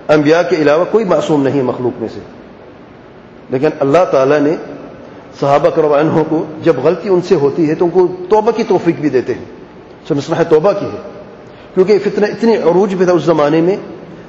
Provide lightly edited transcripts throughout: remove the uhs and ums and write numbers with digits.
انبیاء کے علاوہ کوئی معصوم نہیں مخلوق میں سے، لیکن اللہ تعالیٰ نے صحابہ کرام عنہ کو جب غلطی ان سے ہوتی ہے تو ان کو توبہ کی توفیق بھی دیتے ہیں، سو مصلحہ توبہ کی ہے، کیونکہ فتنہ اتنی عروج پہ تھا اس زمانے میں،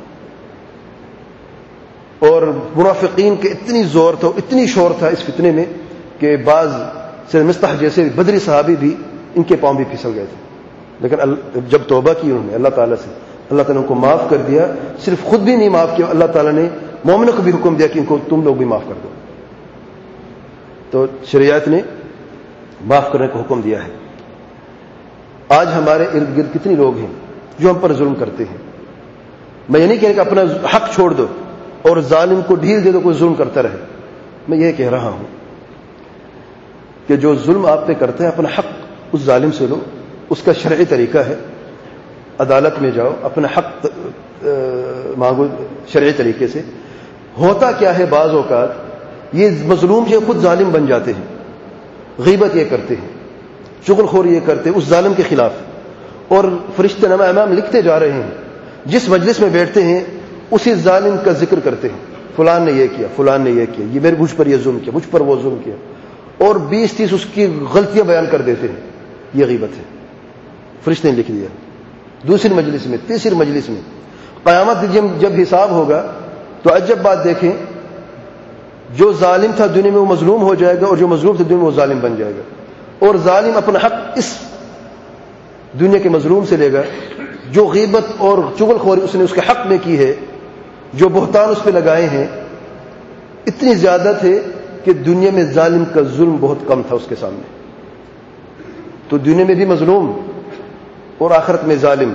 اور منافقین کے اتنی زور تھا، اتنی شور تھا اس فتنے میں کہ بعض سے مستح جیسے بدری صحابی بھی ان کے پاؤں بھی پھسل گئے تھے، لیکن جب توبہ کی انہوں نے اللہ تعالیٰ سے، اللہ تعالیٰ نے ان کو معاف کر دیا، صرف خود بھی نہیں معاف کیا، اللہ تعالیٰ نے مومنوں کو بھی حکم دیا کہ ان کو تم لوگ بھی معاف کر دو، تو شریعت نے معاف کرنے کا حکم دیا ہے۔ آج ہمارے ارد گرد کتنے لوگ ہیں جو ہم پر ظلم کرتے ہیں۔ میں یہ نہیں کہہ کہ اپنا حق چھوڑ دو اور ظالم کو ڈھیل دے دو، کوئی ظلم کرتا رہے، میں یہ کہہ رہا ہوں کہ جو ظلم آپ پہ کرتے ہیں اپنا حق اس ظالم سے لو، اس کا شرعی طریقہ ہے، عدالت میں جاؤ، اپنا حق مانگو شرعی طریقے سے۔ ہوتا کیا ہے بعض اوقات یہ مظلوم جو خود ظالم بن جاتے ہیں، غیبت یہ کرتے ہیں، چغل خوری یہ کرتے ہیں اس ظالم کے خلاف، اور فرشتے نامہ امام لکھتے جا رہے ہیں، جس مجلس میں بیٹھتے ہیں اسی ظالم کا ذکر کرتے ہیں، فلان نے یہ کیا، فلان نے یہ کیا، یہ میرے مجھ پر یہ ظلم کیا، مجھ پر وہ ظلم کیا، اور 20-30 اس کی غلطیاں بیان کر دیتے ہیں، یہ غیبت ہے، فرشتے نے لکھ دیا۔ دوسری مجلس میں، تیسری مجلس میں، قیامت جب حساب ہوگا تو عجب بات دیکھیں، جو ظالم تھا دنیا میں وہ مظلوم ہو جائے گا، اور جو مظلوم تھا دنیا میں وہ ظالم بن جائے گا، اور ظالم اپنا حق اس دنیا کے مظلوم سے لے گا، جو غیبت اور چغل خوری اس نے اس کے حق میں کی ہے، جو بہتان اس پہ لگائے ہیں، اتنی زیادہ تھے کہ دنیا میں ظالم کا ظلم بہت کم تھا اس کے سامنے، تو دنیا میں بھی مظلوم اور آخرت میں ظالم۔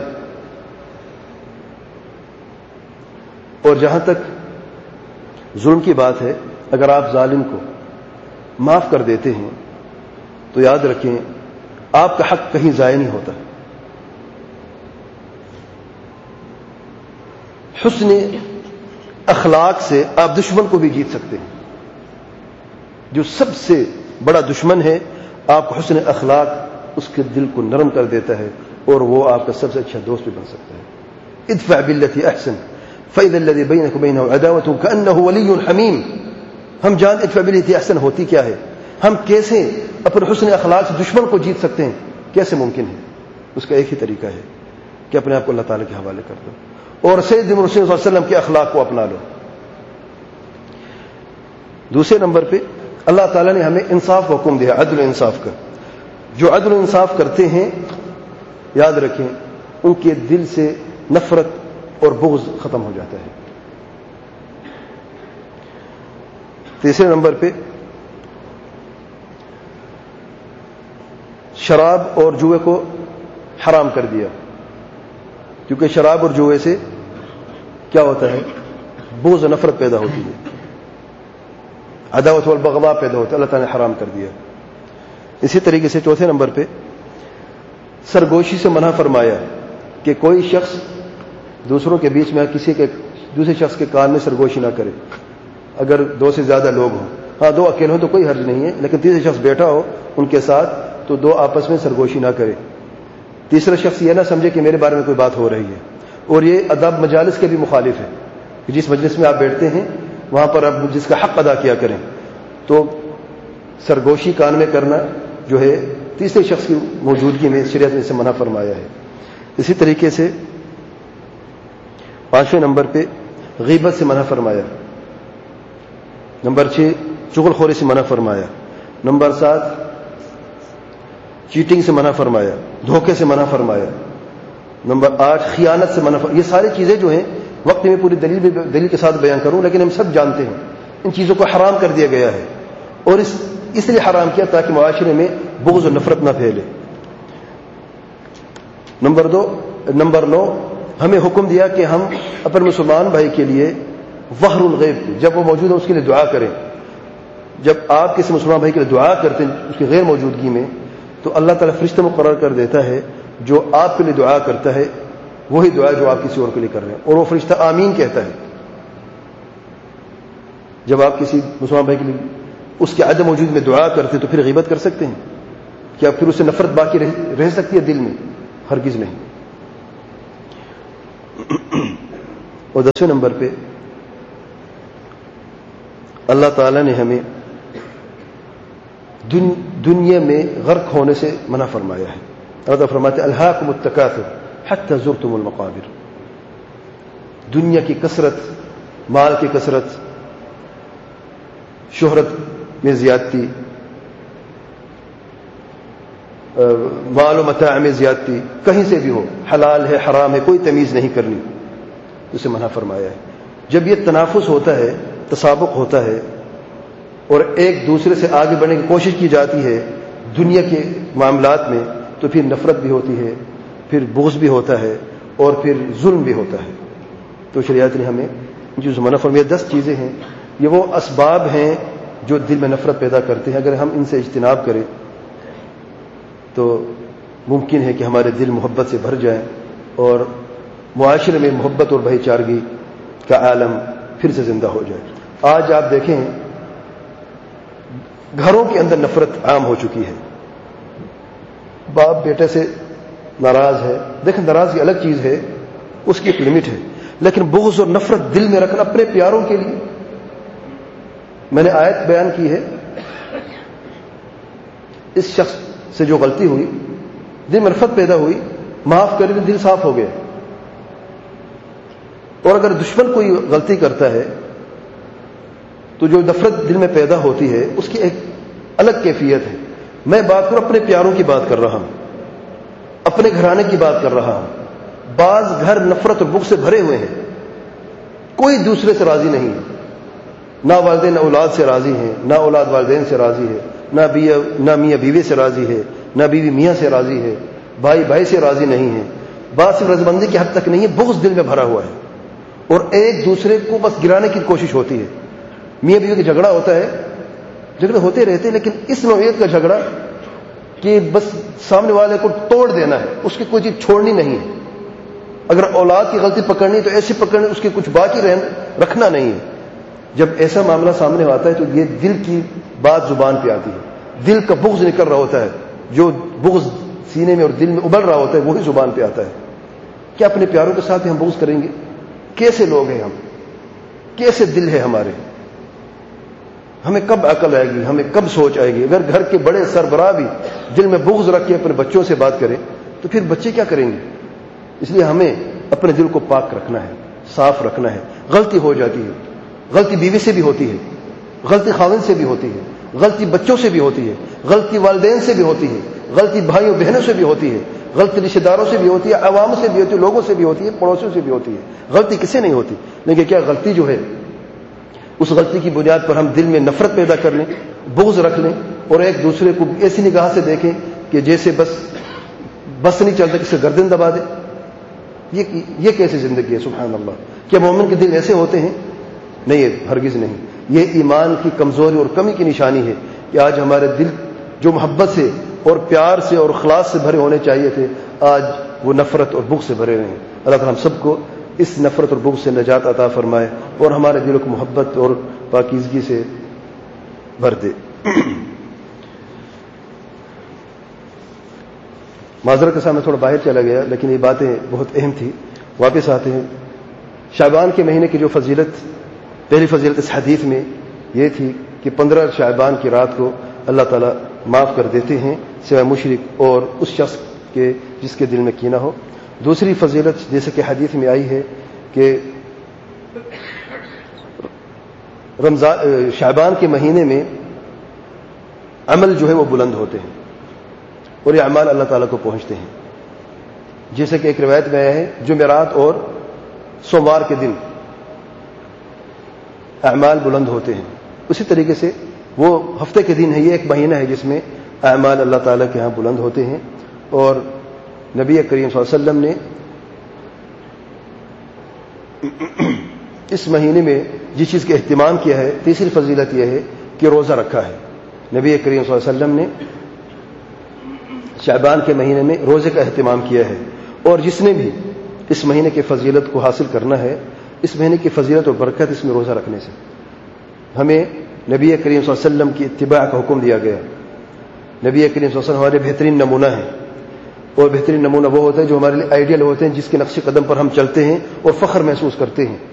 اور جہاں تک ظلم کی بات ہے، اگر آپ ظالم کو معاف کر دیتے ہیں تو یاد رکھیں آپ کا حق کہیں ضائع نہیں ہوتا۔ حسن اخلاق سے آپ دشمن کو بھی جیت سکتے ہیں، جو سب سے بڑا دشمن ہے آپ کو حسن اخلاق اس کے دل کو نرم کر دیتا ہے، اور وہ آپ کا سب سے اچھا دوست بھی بن سکتا ہے۔ ادفع بالتي احسن فاذا الذي بينك وبينه عداوه كانه ولي حميم۔ ہم جان ادفع بالتي احسن ہوتی کیا ہے، ہم کیسے اپنے حسن اخلاق سے دشمن کو جیت سکتے ہیں، کیسے ممکن ہے؟ اس کا ایک ہی طریقہ ہے کہ اپنے آپ کو اللہ تعالیٰ کے حوالے کر دو اور سیدنا رسول صلی اللہ علیہ وسلم کے اخلاق کو اپنا لو۔ دوسرے نمبر پہ اللہ تعالیٰ نے ہمیں انصاف کا حکم دیا، عدل و انصاف کا۔ جو عدل و انصاف کرتے ہیں یاد رکھیں ان کے دل سے نفرت اور بغض ختم ہو جاتا ہے۔ تیسرے نمبر پہ شراب اور جوئے کو حرام کر دیا، کیونکہ شراب اور جوئے سے کیا ہوتا ہے، بغض و نفرت پیدا ہوتی ہے، عداوت والبغضاء پیدا ہوتا ہے، اللہ تعالیٰ نے حرام کر دیا۔ اسی طریقے سے چوتھے نمبر پہ سرگوشی سے منع فرمایا کہ کوئی شخص دوسروں کے بیچ میں کسی کے دوسرے شخص کے کان میں سرگوشی نہ کرے، اگر 2 سے زیادہ لوگ ہوں، ہاں 2 اکیلے ہوں تو کوئی حرج نہیں ہے، لیکن تیسرے شخص بیٹھا ہو ان کے ساتھ تو 2 آپس میں سرگوشی نہ کرے، تیسرا شخص یہ نہ سمجھے کہ میرے بارے میں کوئی بات ہو رہی ہے۔ اور یہ ادب مجالس کے بھی مخالف ہے کہ جس مجلس میں آپ بیٹھتے ہیں وہاں پر آپ جس کا حق ادا کیا کریں، تو سرگوشی کان میں کرنا جو ہے تیسرے شخص کی موجودگی میں شریعت نے اسے منع فرمایا ہے۔ اسی طریقے سے 5ویں نمبر پہ غیبت سے منع فرمایا، نمبر 6 چغل خوری سے منع فرمایا، نمبر 7 چیٹنگ سے منع فرمایا، دھوکے سے منع فرمایا، نمبر 8 خیانت سے منع فرمایا۔ یہ ساری چیزیں جو ہیں وقت میں پوری دلیل کے ساتھ بیان کروں، لیکن ہم سب جانتے ہیں ان چیزوں کو حرام کر دیا گیا ہے، اور اس لیے حرام کیا تاکہ معاشرے میں بغض و نفرت نہ پھیلے۔ نمبر 9 ہمیں حکم دیا کہ ہم اپنے مسلمان بھائی کے لیے ظہر الغیب، جب وہ موجود ہے اس کے لیے دعا کریں۔ جب آپ کسی مسلمان بھائی کے لیے دعا کرتے ہیں اس کی غیر موجودگی میں، تو اللہ تعالیٰ فرشتہ مقرر کر دیتا ہے جو آپ کے لیے دعا کرتا ہے وہی دعا جو آپ کسی اور کے لیے کر رہے ہیں، اور وہ فرشتہ آمین کہتا ہے۔ جب آپ کسی مسلمان بھائی کے لیے اس کے عدم موجود میں دعا کرتے تو پھر غیبت کر سکتے ہیں کیا؟ پھر اس سے نفرت باقی رہ سکتی ہے دل میں؟ ہرگز نہیں۔ اور 10वें नंबर पे अल्लाह ताला ने हमें दुनिया में गर्क होने से मना फरमाया है। अल्लाह ताला फरमाते हैं अल्हाकुमुत तकासुर हत्ता ज़ुरतुमुल मक़ाबिर। दुनिया की कसरत, माल की कसरत, शोहरत में ज्यादती, माल व मता में ज्यादती, कहीं से भी हो, हलाल है हराम है, कोई तमीज नहीं करनी, उसे मना फरमाया है। जब ये तनाफुस होता है, तसाबुक होता है और एक दूसरे से आगे बढ़ने की कोशिश की जाती है दुनिया के मामलात में, तो फिर नफरत भी होती है, फिर बुग़्ज़ भी होता है और फिर जुल्म भी होता है। तो शरीयत ने हमें जो मना फरमाया 10 चीज़ें हैं, ये वो असबाब हैं जो दिल में नफरत पैदा करते हैं। अगर हम इनसे इज्तिनाब करें तो मुमकिन है कि हमारे दिल मोहब्बत से भर जाए और मुआशरे में मोहब्बत और भाईचारगी का आलम फिर से जिंदा हो जाए। आज आप देखें घरों के अंदर नफरत आम हो चुकी है। बाप बेटे से नाराज है, देखें नाराजगी अलग चीज है, उसकी एक लिमिट है, लेकिन बुग़्ज़ और नफरत दिल में रखना अपने प्यारों के लिए। मैंने आयत बयान की है, इस शख्स से जो गलती हुई, दिल में नफरत पैदा हुई, माफ करे तो दिल साफ हो गया। और अगर दुश्मन कोई गलती करता है तो जो नफरत दिल में पैदा होती है उसकी एक अलग कैफियत है। मैं बात करूं, अपने प्यारों की बात कर रहा हूं, अपने घराने की बात कर रहा हूं। बाज घर नफरत और बुग़्ज़ से भरे हुए हैं, कोई दूसरे से राजी नहीं है, ना वालिदैन औलाद से राजी हैं, ना औलाद वालिदैन से राजी है, ना मियाँ बीवी से राजी है, ना बीवी मियाँ से राजी है, भाई भाई से राजी नहीं है। बात सिर्फ रज़ामंदी की हद तक नहीं है, बुग़्ज़ दिल में भरा हुआ है और एक दूसरे को बस गिराने की कोशिश होती है। मियाँ बीवी का झगड़ा होता है, झगड़े होते रहते हैं, लेकिन इस नौइयत का झगड़ा कि बस सामने वाले को तोड़ देना है, उसकी कोई चीज छोड़नी नहीं है। अगर औलाद की गलती पकड़नी तो ऐसी पकड़नी, उसके कुछ बाकी रखना नहीं है। जब ऐसा मामला सामने आता है तो ये दिल की बात जुबान पे आती है, दिल का बुग़्ज़ निकल रहा होता है, जो बुग़्ज़ सीने में और दिल में उबल रहा होता है वही जुबान पे आता है। क्या अपने प्यारों के साथ ही हम बुग़्ज़ करेंगे? कैसे लोग हैं हम, कैसे दिल है हमारे? हमें कब अकल आएगी, हमें कब सोच आएगी? अगर घर के बड़े सरबराह भी दिल में बुग़्ज़ रख के अपने बच्चों से बात करें तो फिर बच्चे क्या करेंगे? इसलिए हमें अपने दिल को पाक रखना है, साफ रखना है। गलती हो जाती है, गलती बीवी से भी होती है, गलती खाविंद से भी होती है, गलती बच्चों से भी होती है, गलती वालिदैन से भी होती है, गलती भाइयों बहनों से भी होती है, गलती रिश्तेदारों से भी होती है, अवाम से भी होती है, लोगों से भी होती है, पड़ोसियों से भी होती है। गलती किसे नहीं होती, लेकिन क्या गलती जो है उस गलती की बुनियाद पर हम दिल में नफरत पैदा कर लें, बुग़्ज़ रख लें और एक दूसरे को ऐसी निगाह से देखें कि जैसे बस नहीं चलता, किसी गर्दन दबा दे। ये कैसी जिंदगी है? सुभान अल्लाह। क्या मोमिन के दिल ऐसे होते हैं? नहीं, हरगिज नहीं। ये ईमान की कमजोरी और कमी की निशानी है कि आज हमारे दिल जो मोहब्बत से और प्यार से और खलास से भरे होने चाहिए थे, आज वो नफरत और बुग़्ज़ से भरे हुए हैं। अल्लाह ताला हम सबको इस नफरत और बुग़्ज़ से नजात अता फरमाए और हमारे दिलों को मोहब्बत और पाकीज़गी से भर दे। माज़रत के साथ मैं थोड़ा बाहर चला गया, लेकिन ये बातें बहुत अहम थी। वापस आते हैं। शाबान के महीने की जो फजीलत, पहली फजीलत इस हदीस में ये थी कि 15 शाबान की रात को अल्लाह ताला माफ़ कर देते हैं सिवाय मुशरिक और उस शख्स के जिसके दिल में कीना हो। दूसरी फजीलत जैसे कि हदीस में आई है कि रमजान शाबान के महीने में अमल जो है वो बुलंद होते हैं और ये अमाल अल्लाह ताला को पहुंचते हैं। जैसे कि एक रिवायत में आया है जुमेरात और सोमवार के दिन अमाल बुलंद होते हैं, उसी तरीके से वो हफ्ते के दिन है। ये एक महीना है जिसमें अमाल अल्लाह ताला के यहाँ बुलंद होते हैं। और नबी करीम सल्लल्लाहु अलैहि वसल्लम ने इस महीने में जिस चीज़ का एहतिमाम किया है, तीसरी फजीलत यह है कि रोज़ा रखा है। नबी करीम सल्लल्लाहु अलैहि वसल्लम ने शाबान के महीने में रोज़े का एहतिमाम किया है। और जिसने भी इस महीने की फजीलत को हासिल करना है, इस महीने की फजीलत और बरकत इसमें रोज़ा रखने से हमें नबी करीम सल्लल्लाहु अलैहि वसल्लम की इत्तिबा का हुक्म दिया गया। नबी करीम सल्लल्लाहु अलैहि वसल्लम हमारे बेहतरीन नमूना है और बेहतरीन नमूना वो होता है जो हमारे लिए आइडियल होते हैं, जिसके नक्शे कदम पर हम चलते हैं और फख्र महसूस करते हैं।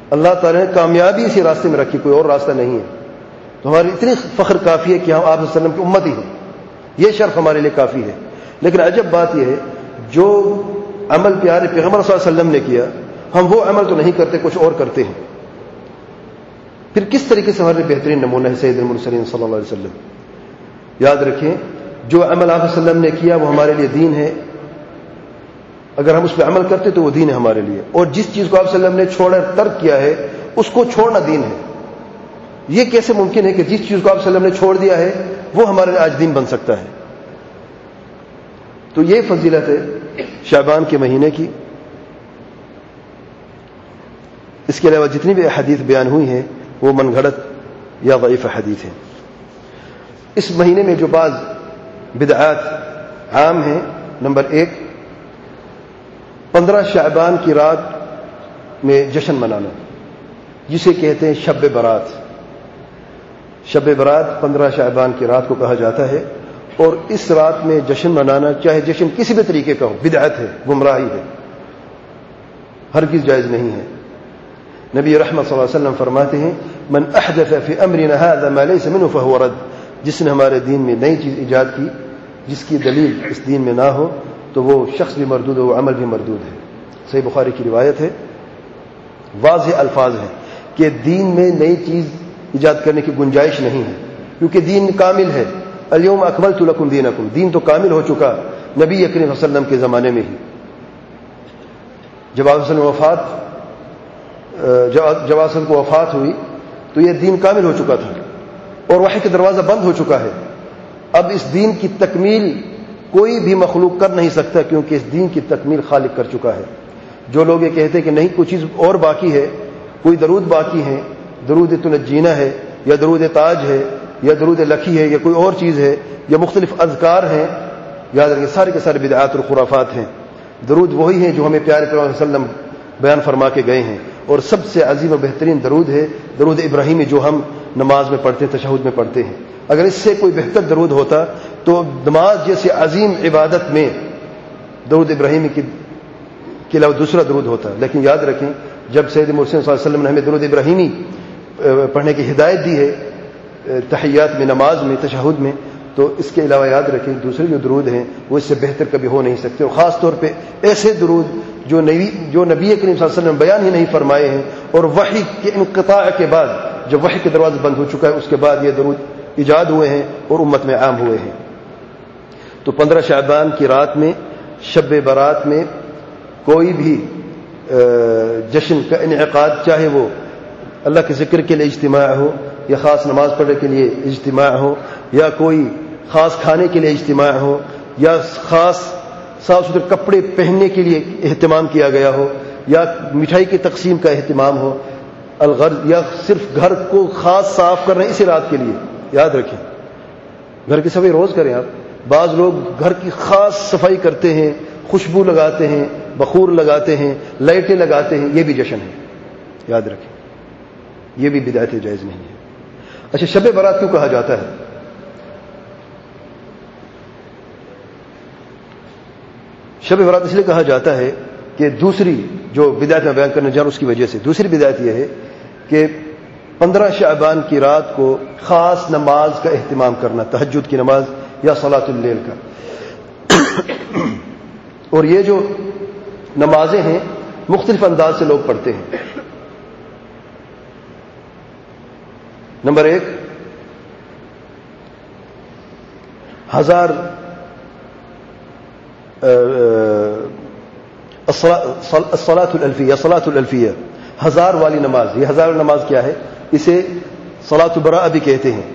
اللہ تعالیٰ نے کامیابی اسی راستے میں رکھی، کوئی اور راستہ نہیں ہے. تو ہماری اتنی فخر کافی ہے کہ ہم آپ صلی اللہ علیہ وسلم کی امت ہی ہیں، یہ شرف ہمارے لیے کافی ہے. لیکن عجب بات یہ ہے جو عمل پیارے پیغمبر صلی اللہ علیہ وسلم نے کیا ہم وہ عمل تو نہیں کرتے، کچھ اور کرتے ہیں. پھر کس طریقے سے ہمارے بہترین نمونہ ہے سید المرسلین صلی اللہ علیہ وسلم. یاد رکھیں جو عمل آپ صلی اللہ علیہ وسلم نے کیا وہ ہمارے لیے دین ہے، اگر ہم اس پہ عمل کرتے تو وہ دین ہے ہمارے لیے. اور جس چیز کو آپ صلی اللہ علیہ وسلم نے چھوڑا ترک کیا ہے اس کو چھوڑنا دین ہے. یہ کیسے ممکن ہے کہ جس چیز کو آپ صلی اللہ علیہ وسلم نے چھوڑ دیا ہے وہ ہمارے لیے آج دین بن سکتا ہے؟ تو یہ فضیلت ہے شعبان کے مہینے کی. اس کے علاوہ جتنی بھی احادیث بیان ہوئی ہیں وہ من گھڑت یا ضعیف حدیث ہیں. اس مہینے میں جو بعض بدعات عام ہیں، نمبر 1 15 شعبان کی رات میں جشن منانا جسے کہتے ہیں شب برات. شب برات 15 شعبان کی رات کو کہا جاتا ہے، اور اس رات میں جشن منانا چاہے جشن کسی بھی طریقے کا ہو بدعت ہے، گمراہی ہے، ہرگز جائز نہیں ہے. نبی رحمت صلی اللہ علیہ وسلم فرماتے ہیں من احدث فی امرنا هذا ما ليس منه فهو رد. جس نے ہمارے دین میں نئی چیز ایجاد کی جس کی دلیل اس دین میں نہ ہو تو وہ شخص بھی مردود ہے، وہ عمل بھی مردود ہے. صحیح بخاری کی روایت ہے، واضح الفاظ ہیں کہ دین میں نئی چیز ایجاد کرنے کی گنجائش نہیں ہے کیونکہ دین کامل ہے. الیوم اکملت لکم دینکم، دین تو کامل ہو چکا نبی کریم صلی اللہ علیہ وسلم کے زمانے میں ہی. جب آپ صلی اللہ علیہ وسلم جب آپ کو وفات ہوئی تو یہ دین کامل ہو چکا تھا اور وحی کا دروازہ بند ہو چکا ہے. اب اس دین کی تکمیل کوئی بھی مخلوق کر نہیں سکتا کیونکہ اس دین کی تکمیل خالق کر چکا ہے. جو لوگ یہ کہتے ہیں کہ نہیں کوئی چیز اور باقی ہے، کوئی درود باقی ہے، درود تنجینا ہے یا درود تاج ہے یا درود لکھی ہے یا کوئی اور چیز ہے یا مختلف اذکار ہیں، یاد رکھیں سارے کے سارے بدعات اور خرافات ہیں. درود وہی ہیں جو ہمیں پیارے پیغمبر صلی اللہ علیہ وسلم بیان فرما کے گئے ہیں، اور سب سے عظیم و بہترین درود ہے درود ابراہیمی جو ہم نماز میں پڑھتے ہیں، تشہد میں پڑھتے ہیں. اگر اس سے کوئی بہتر درود ہوتا تو نماز جیسی عظیم عبادت میں درود ابراہیمی کے علاوہ دوسرا درود ہوتا. لیکن یاد رکھیں جب سید مرسل صلی اللہ علیہ وسلم نے ہمیں درود ابراہیمی پڑھنے کی ہدایت دی ہے تحیات میں، نماز میں، تشہد میں، تو اس کے علاوہ یاد رکھیں دوسرے جو درود ہیں وہ اس سے بہتر کبھی ہو نہیں سکتے. اور خاص طور پہ ایسے درود جو نبی کریم صلی اللہ علیہ وسلم بیان ہی نہیں فرمائے ہیں، اور وحی کے انقطاع کے بعد جب وحی کے دروازے بند ہو چکا ہے اس کے بعد یہ درود ایجاد ہوئے ہیں اور امت میں عام ہوئے ہیں. تو 15 شعبان کی رات میں شب برات میں کوئی بھی جشن کا انعقاد، چاہے وہ اللہ کے ذکر کے لیے اجتماع ہو یا خاص نماز پڑھنے کے لیے اجتماع ہو یا کوئی خاص کھانے کے لیے اجتماع ہو یا خاص صاف ستھرے کپڑے پہننے کے لیے اہتمام کیا گیا ہو یا مٹھائی کی تقسیم کا اہتمام ہو، الغرض یا صرف گھر کو خاص صاف کر رہے ہیں اسی رات کے لیے. یاد رکھیں گھر کی صفائی روز کریں. آپ بعض لوگ گھر کی خاص صفائی کرتے ہیں، خوشبو لگاتے ہیں، بخور لگاتے ہیں، لائٹیں لگاتے ہیں، یہ بھی جشن ہے. یاد رکھیں یہ بھی بدعت جائز نہیں ہے. اچھا شب برات کیوں کہا جاتا ہے؟ شب برات اس لیے کہا جاتا ہے کہ دوسری جو بدعت میں بیان کرنے جا رہا ہوں اس کی وجہ سے، دوسری بدعت یہ ہے کہ 15 شعبان کی رات کو خاص نماز کا اہتمام کرنا، تہجد کی نماز یا صلاۃ اللیل کا. اور یہ جو نمازیں ہیں مختلف انداز سے لوگ پڑھتے ہیں. نمبر 1 1000 الصلاۃ الالفیہ، صلاۃ الالفیہ 1000 والی نماز. یہ 1000 نماز کیا ہے؟ اسے صلاۃ براء بھی کہتے ہیں،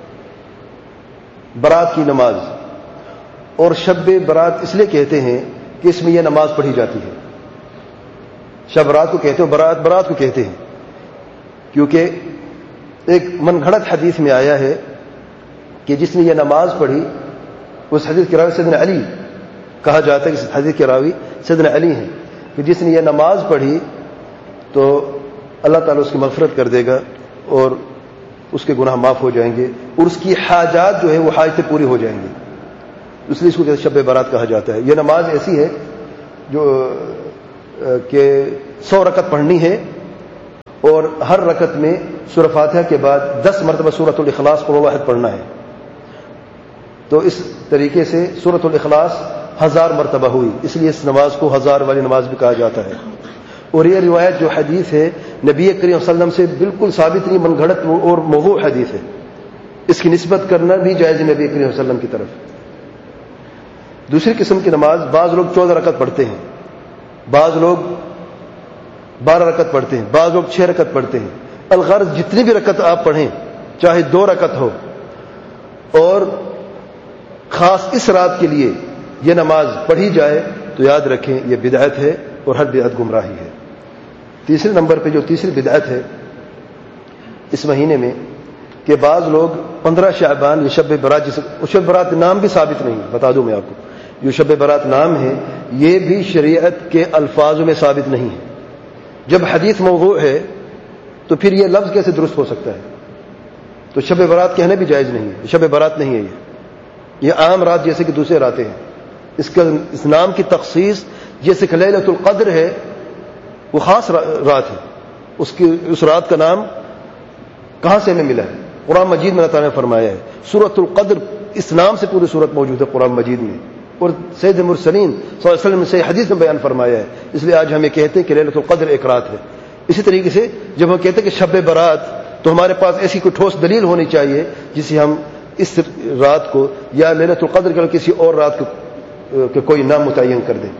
برات کی نماز. اور شب برات اس لیے کہتے ہیں کہ اس میں یہ نماز پڑھی جاتی ہے. شب برات کو کہتے ہیں، برات کو کہتے ہیں کیونکہ ایک من گھڑت حدیث میں آیا ہے کہ جس نے یہ نماز پڑھی اس حدیث کے راوی سیدنا علی کہا جاتا ہے کہ اس حدیث کے راوی سیدنا علی ہیں کہ جس نے یہ نماز پڑھی تو اللہ تعالیٰ اس کی مغفرت کر دے گا اور اس کے گناہ معاف ہو جائیں گے اور اس کی حاجات جو ہے وہ حاجتیں پوری ہو جائیں گی. اس لیے اس کو شب برات کہا جاتا ہے. یہ نماز ایسی ہے جو کہ 100 رکعت پڑھنی ہے اور ہر رکعت میں سورہ فاتحہ کے بعد 10 مرتبہ سورۃ الاخلاص قل واحد پڑھنا ہے. تو اس طریقے سے سورۃ الاخلاص 1000 مرتبہ ہوئی، اس لیے اس نماز کو 1000 والی نماز بھی کہا جاتا ہے. اور یہ روایت جو حدیث ہے نبی کریم صلی اللہ علیہ وسلم سے بالکل ثابت نہیں، من گھڑت اور موضوع حدیث ہے. اس کی نسبت کرنا بھی جائز ہے نبی کریم صلی اللہ علیہ وسلم کی طرف. دوسری قسم کی نماز، بعض لوگ 14 رکعت پڑھتے ہیں، بعض لوگ 12 رکعت پڑھتے ہیں، بعض لوگ 6 رکعت پڑھتے ہیں. الغرض جتنی بھی رکعت آپ پڑھیں، چاہے 2 رکعت ہو، اور خاص اس رات کے لیے یہ نماز پڑھی جائے تو یاد رکھیں یہ بدعت ہے اور ہر بدعت گمراہی ہے. تیسرے نمبر پہ جو تیسری بدعت ہے اس مہینے میں کہ بعض لوگ 15 شعبان یہ شب برات، جس شب برات نام بھی ثابت نہیں، بتا دوں میں آپ کو، جو شب برات نام ہے یہ بھی شریعت کے الفاظوں میں ثابت نہیں ہے. جب حدیث موضوع ہے تو پھر یہ لفظ کیسے درست ہو سکتا ہے؟ تو شب برات کہنا بھی جائز نہیں ہے، شب برات نہیں ہے، یہ عام رات جیسے کہ دوسرے راتیں ہیں. اس نام کی تخصیص جیسے کہ لیلۃ القدر ہے، وہ خاص رات ہے، اس رات کا نام کہاں سے ہمیں ملا ہے؟ قرآن مجید میں اللہ تعالیٰ نے فرمایا ہے. سورۃ القدر اس نام سے پوری سورت موجود ہے قرآن مجید میں، اور سید المرسلین صلی اللہ علیہ وسلم نے صحیح حدیث میں بیان فرمایا ہے. اس لیے آج ہمیں کہتے ہیں کہ لیلۃ القدر ایک رات ہے. اسی طریقے سے جب ہم کہتے ہیں کہ شب برات، تو ہمارے پاس ایسی کوئی ٹھوس دلیل ہونی چاہیے جسے ہم اس رات کو یا لیلۃ القدر کے کسی اور رات کو کوئی نام متعین کر دیں.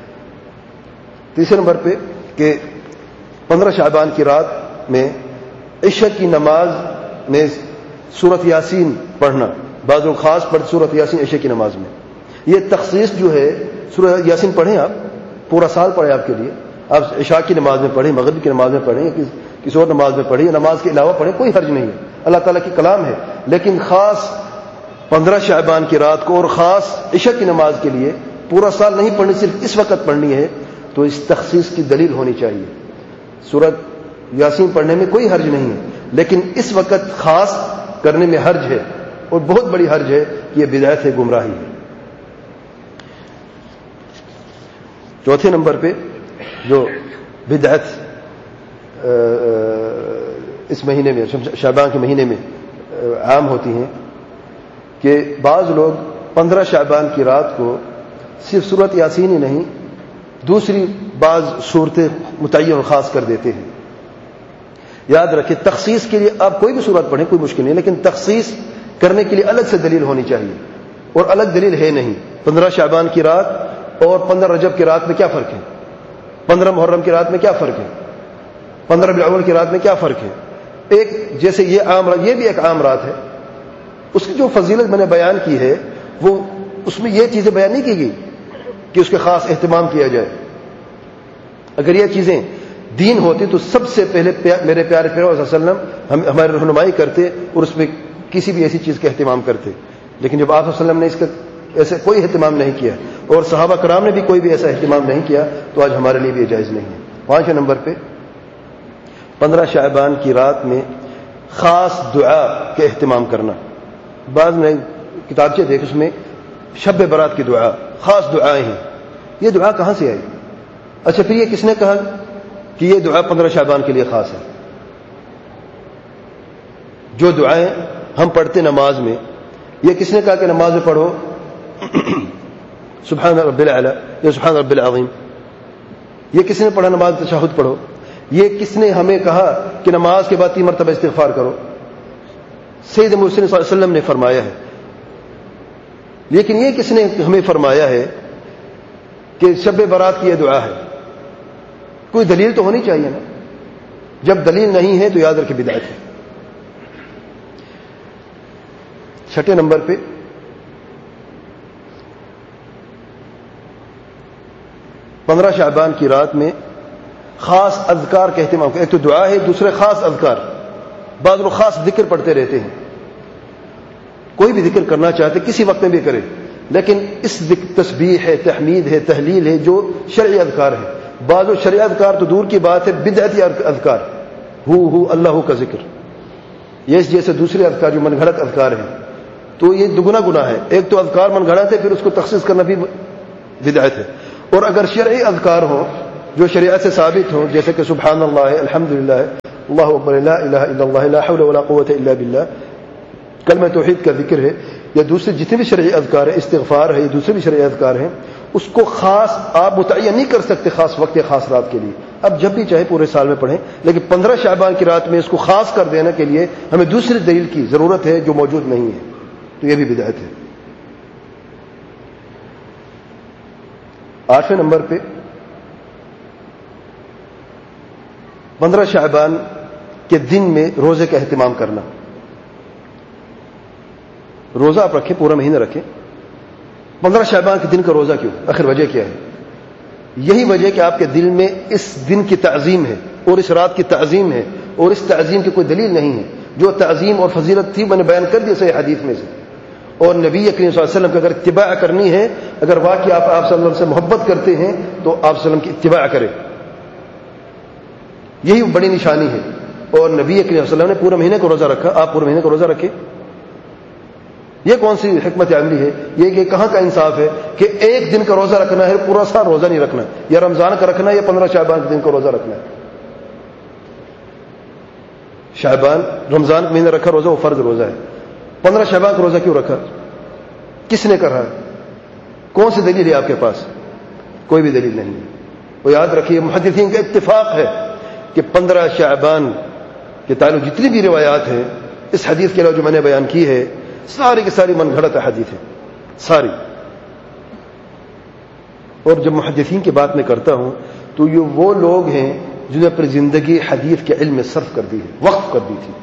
تیسرے نمبر پہ کہ 15 شعبان کی رات میں عشاء کی نماز میں سورۃ یاسین پڑھنا، بعض لوگ خاص پڑھتے سورۃ یاسین عشاء کی نماز میں. یہ تخصیص جو ہے، سورۃ یاسین پڑھیں آپ، پورا سال پڑھیں آپ کے لیے. آپ عشاء کی نماز میں پڑھیں، مغرب کی نماز میں پڑھیں، کسی اور نماز میں پڑھیں، نماز کے علاوہ پڑھیں، کوئی حرج نہیں ہے، اللہ تعالیٰ کی کلام ہے. لیکن خاص 15 شعبان کی رات کو اور خاص عشاء کی نماز کے لیے پورا سال نہیں پڑھنی، صرف اس وقت پڑھنی ہے، تو اس تخصیص کی دلیل ہونی چاہیے. سورۃ یاسین پڑھنے میں کوئی حرج نہیں ہے، لیکن اس وقت خاص کرنے میں حرج ہے، اور بہت بڑی حرج ہے کہ یہ بدعت ہے، گمراہی ہے. چوتھے نمبر پہ جو بدعت اس مہینے میں، شعبان کے مہینے میں عام ہوتی ہیں کہ بعض لوگ 15 شعبان کی رات کو صرف سورۃ یاسین ہی نہیں، دوسری بعض صورتیں متعین اور خاص کر دیتے ہیں. یاد رکھیں تخصیص کے لیے آپ کوئی بھی صورت پڑھیں، کوئی مشکل نہیں، لیکن تخصیص کرنے کے لیے الگ سے دلیل ہونی چاہیے، اور الگ دلیل ہے نہیں. 15 شعبان کی رات اور 15 رجب کی رات میں کیا فرق ہے؟ 15 محرم کی رات میں کیا فرق ہے؟ 15 ربیع الاول کی رات میں کیا فرق ہے؟ ایک جیسے یہ عام رات، یہ بھی ایک عام رات ہے، اس کی جو فضیلت میں نے بیان کی ہے وہ اس میں یہ چیزیں بیان نہیں کی گئی کہ اس کے خاص اہتمام کیا جائے. اگر یہ چیزیں دین ہوتی تو سب سے پہلے میرے پیارے پیغمبر صلی اللہ علیہ وسلم ہماری رہنمائی کرتے اور اس میں کسی بھی ایسی چیز کا اہتمام کرتے. لیکن جب آپ صلی اللہ علیہ وسلم نے اس کا ایسے کوئی اہتمام نہیں کیا اور صحابہ کرام نے بھی کوئی بھی ایسا اہتمام نہیں کیا، تو آج ہمارے لیے بھی جائز نہیں ہے. 5 نمبر پہ 15 شعبان کی رات میں خاص دعا کا اہتمام کرنا. بعض نے کتابچے دیکھ، اس میں شب برات کی دعا، خاص دعائیں ہیں. یہ دعا کہاں سے آئی؟ اچھا پھر یہ کس نے کہا کہ یہ دعا 15 شعبان کے لیے خاص ہے؟ جو دعائیں ہم پڑھتے نماز میں، یہ کس نے کہا کہ نماز میں پڑھو سبحان رب الاعلی یا سبحان رب العظیم؟ یہ کس نے پڑھا نماز تشہد پڑھو؟ یہ کس نے ہمیں کہا کہ نماز کے بعد 3 مرتبہ استغفار کرو؟ سید مرسلین صلی اللہ علیہ وسلم نے فرمایا ہے. لیکن یہ کس نے ہمیں فرمایا ہے کہ شب برات کی یہ دعا ہے؟ کوئی دلیل تو ہونی چاہیے نا. جب دلیل نہیں ہے تو یاد رکھیں بدعت ہے. 6 نمبر پہ پندرہ شعبان کی رات میں خاص اذکار کا اہتمام. ایک تو دعا ہے، دوسرے خاص اذکار. بعض لوگ خاص ذکر پڑھتے رہتے ہیں، کوئی بھی ذکر کرنا چاہتے کسی وقت میں بھی کرے، لیکن اس تسبیح ہے، تحمید ہے، تحلیل ہے جو شرعی اذکار ہے. بعض شرعی اذکار تو دور کی بات ہے، بدعتی اذکار، ہو اللہ کا ذکر، یہ جیسے دوسرے اذکار جو من گھڑت اذکار ہیں، تو یہ دگنا گناہ ہے. ایک تو اذکار من گھڑت ہے، پھر اس کو تخصیص کرنا بھی بدعت ہے. اور اگر شرعی اذکار ہو جو شریعت سے ثابت ہو، جیسے کہ سبحان اللہ ہے، الحمدللہ ہے، اللہ اکبر لا الہ الا اللہ لا حول ولا قوت الا باللہ، کلمہ توحید کا ذکر ہے، یا دوسرے جتنے بھی شرعی اذکار ہیں، استغفار ہے، یا دوسرے بھی شرعی اذکار ہیں، اس کو خاص آپ متعین نہیں کر سکتے خاص وقت یا خاص رات کے لیے، اب جب بھی چاہے پورے سال میں پڑھیں، لیکن 15 شعبان کی رات میں اس کو خاص کر دینے کے لیے ہمیں دوسری دلیل کی ضرورت ہے جو موجود نہیں ہے، تو یہ بھی بدعت ہے۔ 8ویں نمبر پہ 15 شعبان کے دن میں روزے کا اہتمام کرنا۔ روزہ آپ رکھیں، پورا مہینہ رکھیں، 15 شعبان کے دن کا روزہ کیوں؟ آخر وجہ کیا ہے؟ یہی وجہ کہ آپ کے دل میں اس دن کی تعظیم ہے اور اس رات کی تعظیم ہے، اور اس تعظیم کی کوئی دلیل نہیں ہے۔ جو تعظیم اور فضیلت تھی میں نے بیان کر دی صحیح حدیث میں سے، اور نبی کریم صلی اللہ علیہ وسلم کی اگر اتباع کرنی ہے، اگر واقعی آپ صلی اللہ علیہ وسلم سے محبت کرتے ہیں تو آپ صلی اللہ علیہ وسلم کی اتباع کریں، یہی بڑی نشانی ہے۔ اور نبی کریم صلی اللہ علیہ وسلم نے پورے مہینے کو روزہ رکھا، آپ پورے مہینے کو روزہ رکھیں، یہ کون سی حکمت عملی ہے؟ یہ کہ کہاں کا انصاف ہے کہ ایک دن کا روزہ رکھنا ہے، پورا سال روزہ نہیں رکھنا، یا رمضان کا رکھنا ہے یا 15 شعبان کے دن کا روزہ رکھنا ہے۔ شعبان رمضان کا مہینہ رکھا روزہ، وہ فرض روزہ ہے، 15 شعبان کا روزہ کیوں رکھا؟ کس نے کہا؟ کون سی دلیل ہے آپ کے پاس؟ کوئی بھی دلیل نہیں ہے۔ وہ یاد رکھیے محدثین کا اتفاق ہے کہ 15 شعبان کے تعلق جتنی بھی روایات ہیں اس حدیث کے علاوہ جو میں نے بیان کی ہے، ساری کی ساری من گھڑت حدیث ہے، ساری۔ اور جب محدثین کی بات میں کرتا ہوں تو یہ وہ لوگ ہیں جنہوں نے اپنی زندگی حدیث کے علم میں صرف کر دی ہے، وقف کر دی تھی۔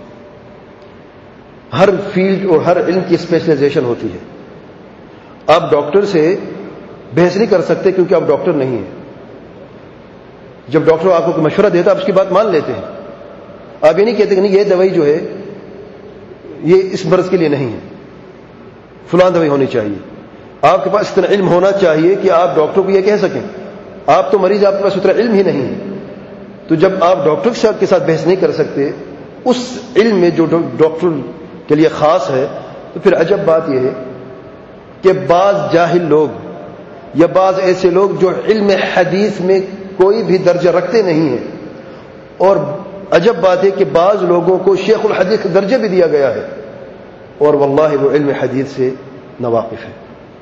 ہر فیلڈ اور ہر علم کی اسپیشلائزیشن ہوتی ہے۔ آپ ڈاکٹر سے بحث نہیں کر سکتے کیونکہ آپ ڈاکٹر نہیں ہیں۔ جب ڈاکٹر آپ کو مشورہ دیتا آپ اس کی بات مان لیتے ہیں، آپ یہ نہیں کہتے کہ نہیں یہ دوائی جو ہے یہ اس مرض کے لیے نہیں ہے، فلاں دوائی ہونی چاہیے۔ آپ کے پاس اتنا علم ہونا چاہیے کہ آپ ڈاکٹر کو یہ کہہ سکیں۔ آپ تو مریض، آپ کے پاس اتنا علم ہی نہیں ہے، تو جب آپ ڈاکٹر کے ساتھ بحث نہیں کر سکتے اس علم میں جو ڈاکٹر کے لیے خاص ہے، تو پھر عجب بات یہ ہے کہ بعض جاہل لوگ یا بعض ایسے لوگ جو علم حدیث میں کوئی بھی درجہ رکھتے نہیں ہیں، اور عجب بات ہے کہ بعض لوگوں کو شیخ الحدیث کا درجہ بھی دیا گیا ہے، اور واللہ وہ علم حدیث سے ناواقف ہے۔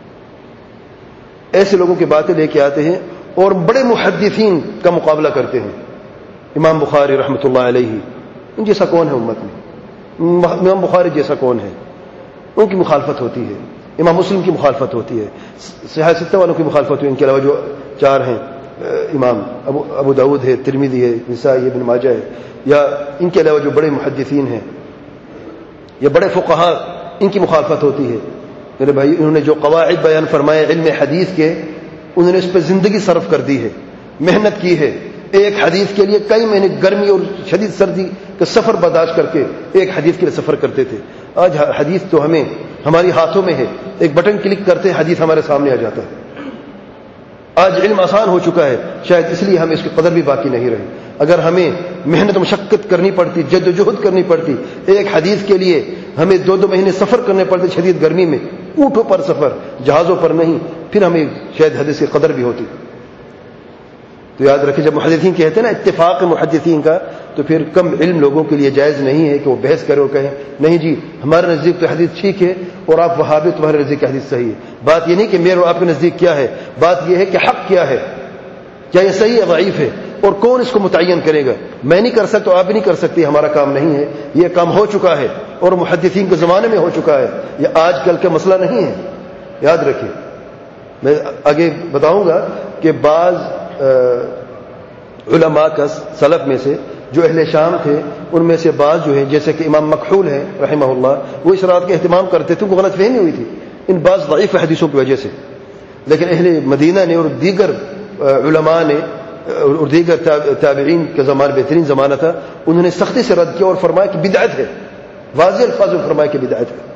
ایسے لوگوں کی باتیں لے کے آتے ہیں اور بڑے محدثین کا مقابلہ کرتے ہیں۔ امام بخاری رحمۃ اللہ علیہ، ان جیسا کون ہے امت میں؟ امام بخاری جیسا کون ہے؟ ان کی مخالفت ہوتی ہے، امام مسلم کی مخالفت ہوتی ہے، صحیح ستہ والوں کی مخالفت ہوئی، ان کے علاوہ جو 4 ہیں، امام ابو داؤد ہے، ترمذی ہے، نسائی، ابن ماجہ ہے، یا ان کے علاوہ جو بڑے محدثین ہیں یا بڑے فقہاء، ان کی مخالفت ہوتی ہے۔ میرے بھائی، انہوں نے جو قواعد بیان فرمائے علم حدیث کے، انہوں نے اس پہ زندگی صرف کر دی ہے، محنت کی ہے۔ ایک حدیث کے لیے کئی مہینے گرمی اور شدید سردی کا سفر برداشت کر کے ایک حدیث کے لیے سفر کرتے تھے۔ آج حدیث تو ہمیں ہماری ہاتھوں میں ہے، ایک بٹن کلک کرتے حدیث ہمارے سامنے آ جاتا ہے۔ آج علم آسان ہو چکا ہے، شاید اس لیے ہمیں اس کی قدر بھی باقی نہیں رہی۔ اگر ہمیں محنت و مشقت کرنی پڑتی، جد و جہد کرنی پڑتی، ایک حدیث کے لیے ہمیں 2 مہینے سفر کرنے پڑتے شدید گرمی میں، اونٹوں پر سفر، جہازوں پر نہیں، پھر ہمیں شاید حدیث کی قدر بھی ہوتی۔ تو یاد رکھیں، جب محدثین کہتے ہیں نا اتفاق محدثین کا، تو پھر کم علم لوگوں کے لیے جائز نہیں ہے کہ وہ بحث کرے اور کہیں نہیں جی ہمارے نزدیک تو حدیث ٹھیک ہے اور آپ وہابی تمہارے نزدیک حدیث صحیح ہے۔ بات یہ نہیں کہ میرے اور آپ کے نزدیک کیا ہے، بات یہ ہے کہ حق کیا ہے، کیا یہ صحیح ہے ضعیف ہے، اور کون اس کو متعین کرے گا۔ میں نہیں کر سکتا، آپ بھی نہیں کر سکتے، ہمارا کام نہیں ہے، یہ کام ہو چکا ہے اور محدثین کے زمانے میں ہو چکا ہے، یہ آج کل کا مسئلہ نہیں ہے۔ یاد رکھیں، میں آگے بتاؤں گا کہ بعض علماء کا سلف میں سے جو اہل شام تھے، ان میں سے بعض جو ہیں جیسے کہ امام مکحول ہیں رحمہ اللہ، وہ اس رات کا اہتمام کرتے تھے، ان کو غلط فہمی ہوئی تھی ان بعض ضعیف حدیثوں کی وجہ سے، لیکن اہل مدینہ نے اور دیگر علماء نے اور دیگر تابعین کا زمانہ بہترین زمانہ تھا، انہوں نے سختی سے رد کیا اور فرمایا کہ بدعت ہے، واضح الفاظ میں فرمایا کہ بدعت ہے۔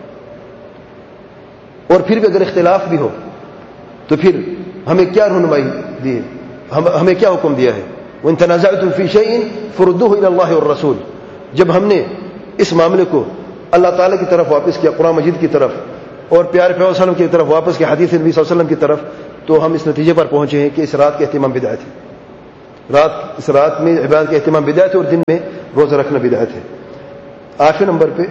اور پھر بھی اگر اختلاف بھی ہو تو پھر ہمیں کیا رہنمائی دی ہے، ہمیں کیا حکم دیا ہے؟ وَإِن تَنَازَعْتُمْ فِي شَيْءٍ فَرُدُّوهُ إِلَى اللَّهِ وَالرَّسُولِ۔ جب ہم نے اس معاملے کو اللہ تعالیٰ کی طرف واپس کیا، قرآن مجید کی طرف اور پیارے پیغمبر صلی اللہ علیہ وسلم کی طرف واپس کیا، حدیث نبی صلی اللہ علیہ وسلم کی طرف، تو ہم اس نتیجے پر پہنچے ہیں کہ اس رات کا اہتمام بدعت ہے۔ اس رات میں عبادت کا اہتمام بدعت ہے، اور دن میں روزہ رکھنا بدعت ہے۔ 8ویں نمبر پہ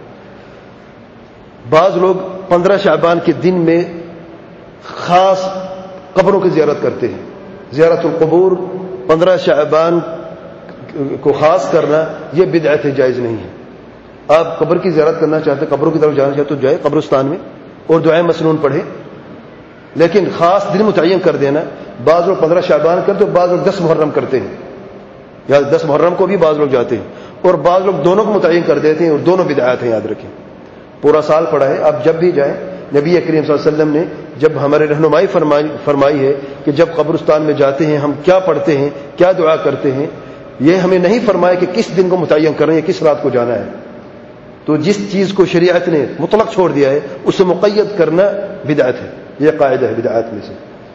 بعض لوگ 15 شعبان کے دن میں خاص قبروں کی زیارت کرتے ہیں۔ زیارت القبور 15 شعبان کو خاص کرنا یہ بدعت ہے، جائز نہیں ہے۔ آپ قبر کی زیارت کرنا چاہتے ہیں، قبروں کی طرف جانا چاہتے تو جائے قبرستان میں اور دعائیں مسنون پڑھیں، لیکن خاص دن متعین کر دینا، بعض لوگ 15 شعبان کرتے اور بعض لوگ 10 محرم کرتے ہیں، یا 10 محرم کو بھی بعض لوگ جاتے ہیں، اور بعض لوگ دونوں کو متعین کر دیتے ہیں، اور دونوں بدعات ہیں، یاد رکھیں۔ پورا سال پڑا ہے، آپ جب بھی جائیں، نبی کریم صلی اللہ علیہ وسلم نے جب ہمارے رہنمائی فرمائی ہے کہ جب قبرستان میں جاتے ہیں ہم کیا پڑھتے ہیں، کیا دعا کرتے ہیں، یہ ہمیں نہیں فرمایا کہ کس دن کو متعین کریں یا کس رات کو جانا ہے۔ تو جس چیز کو شریعت نے مطلق چھوڑ دیا ہے اسے مقید کرنا بدعت ہے، یہ قاعدہ ہے بدعات میں سے۔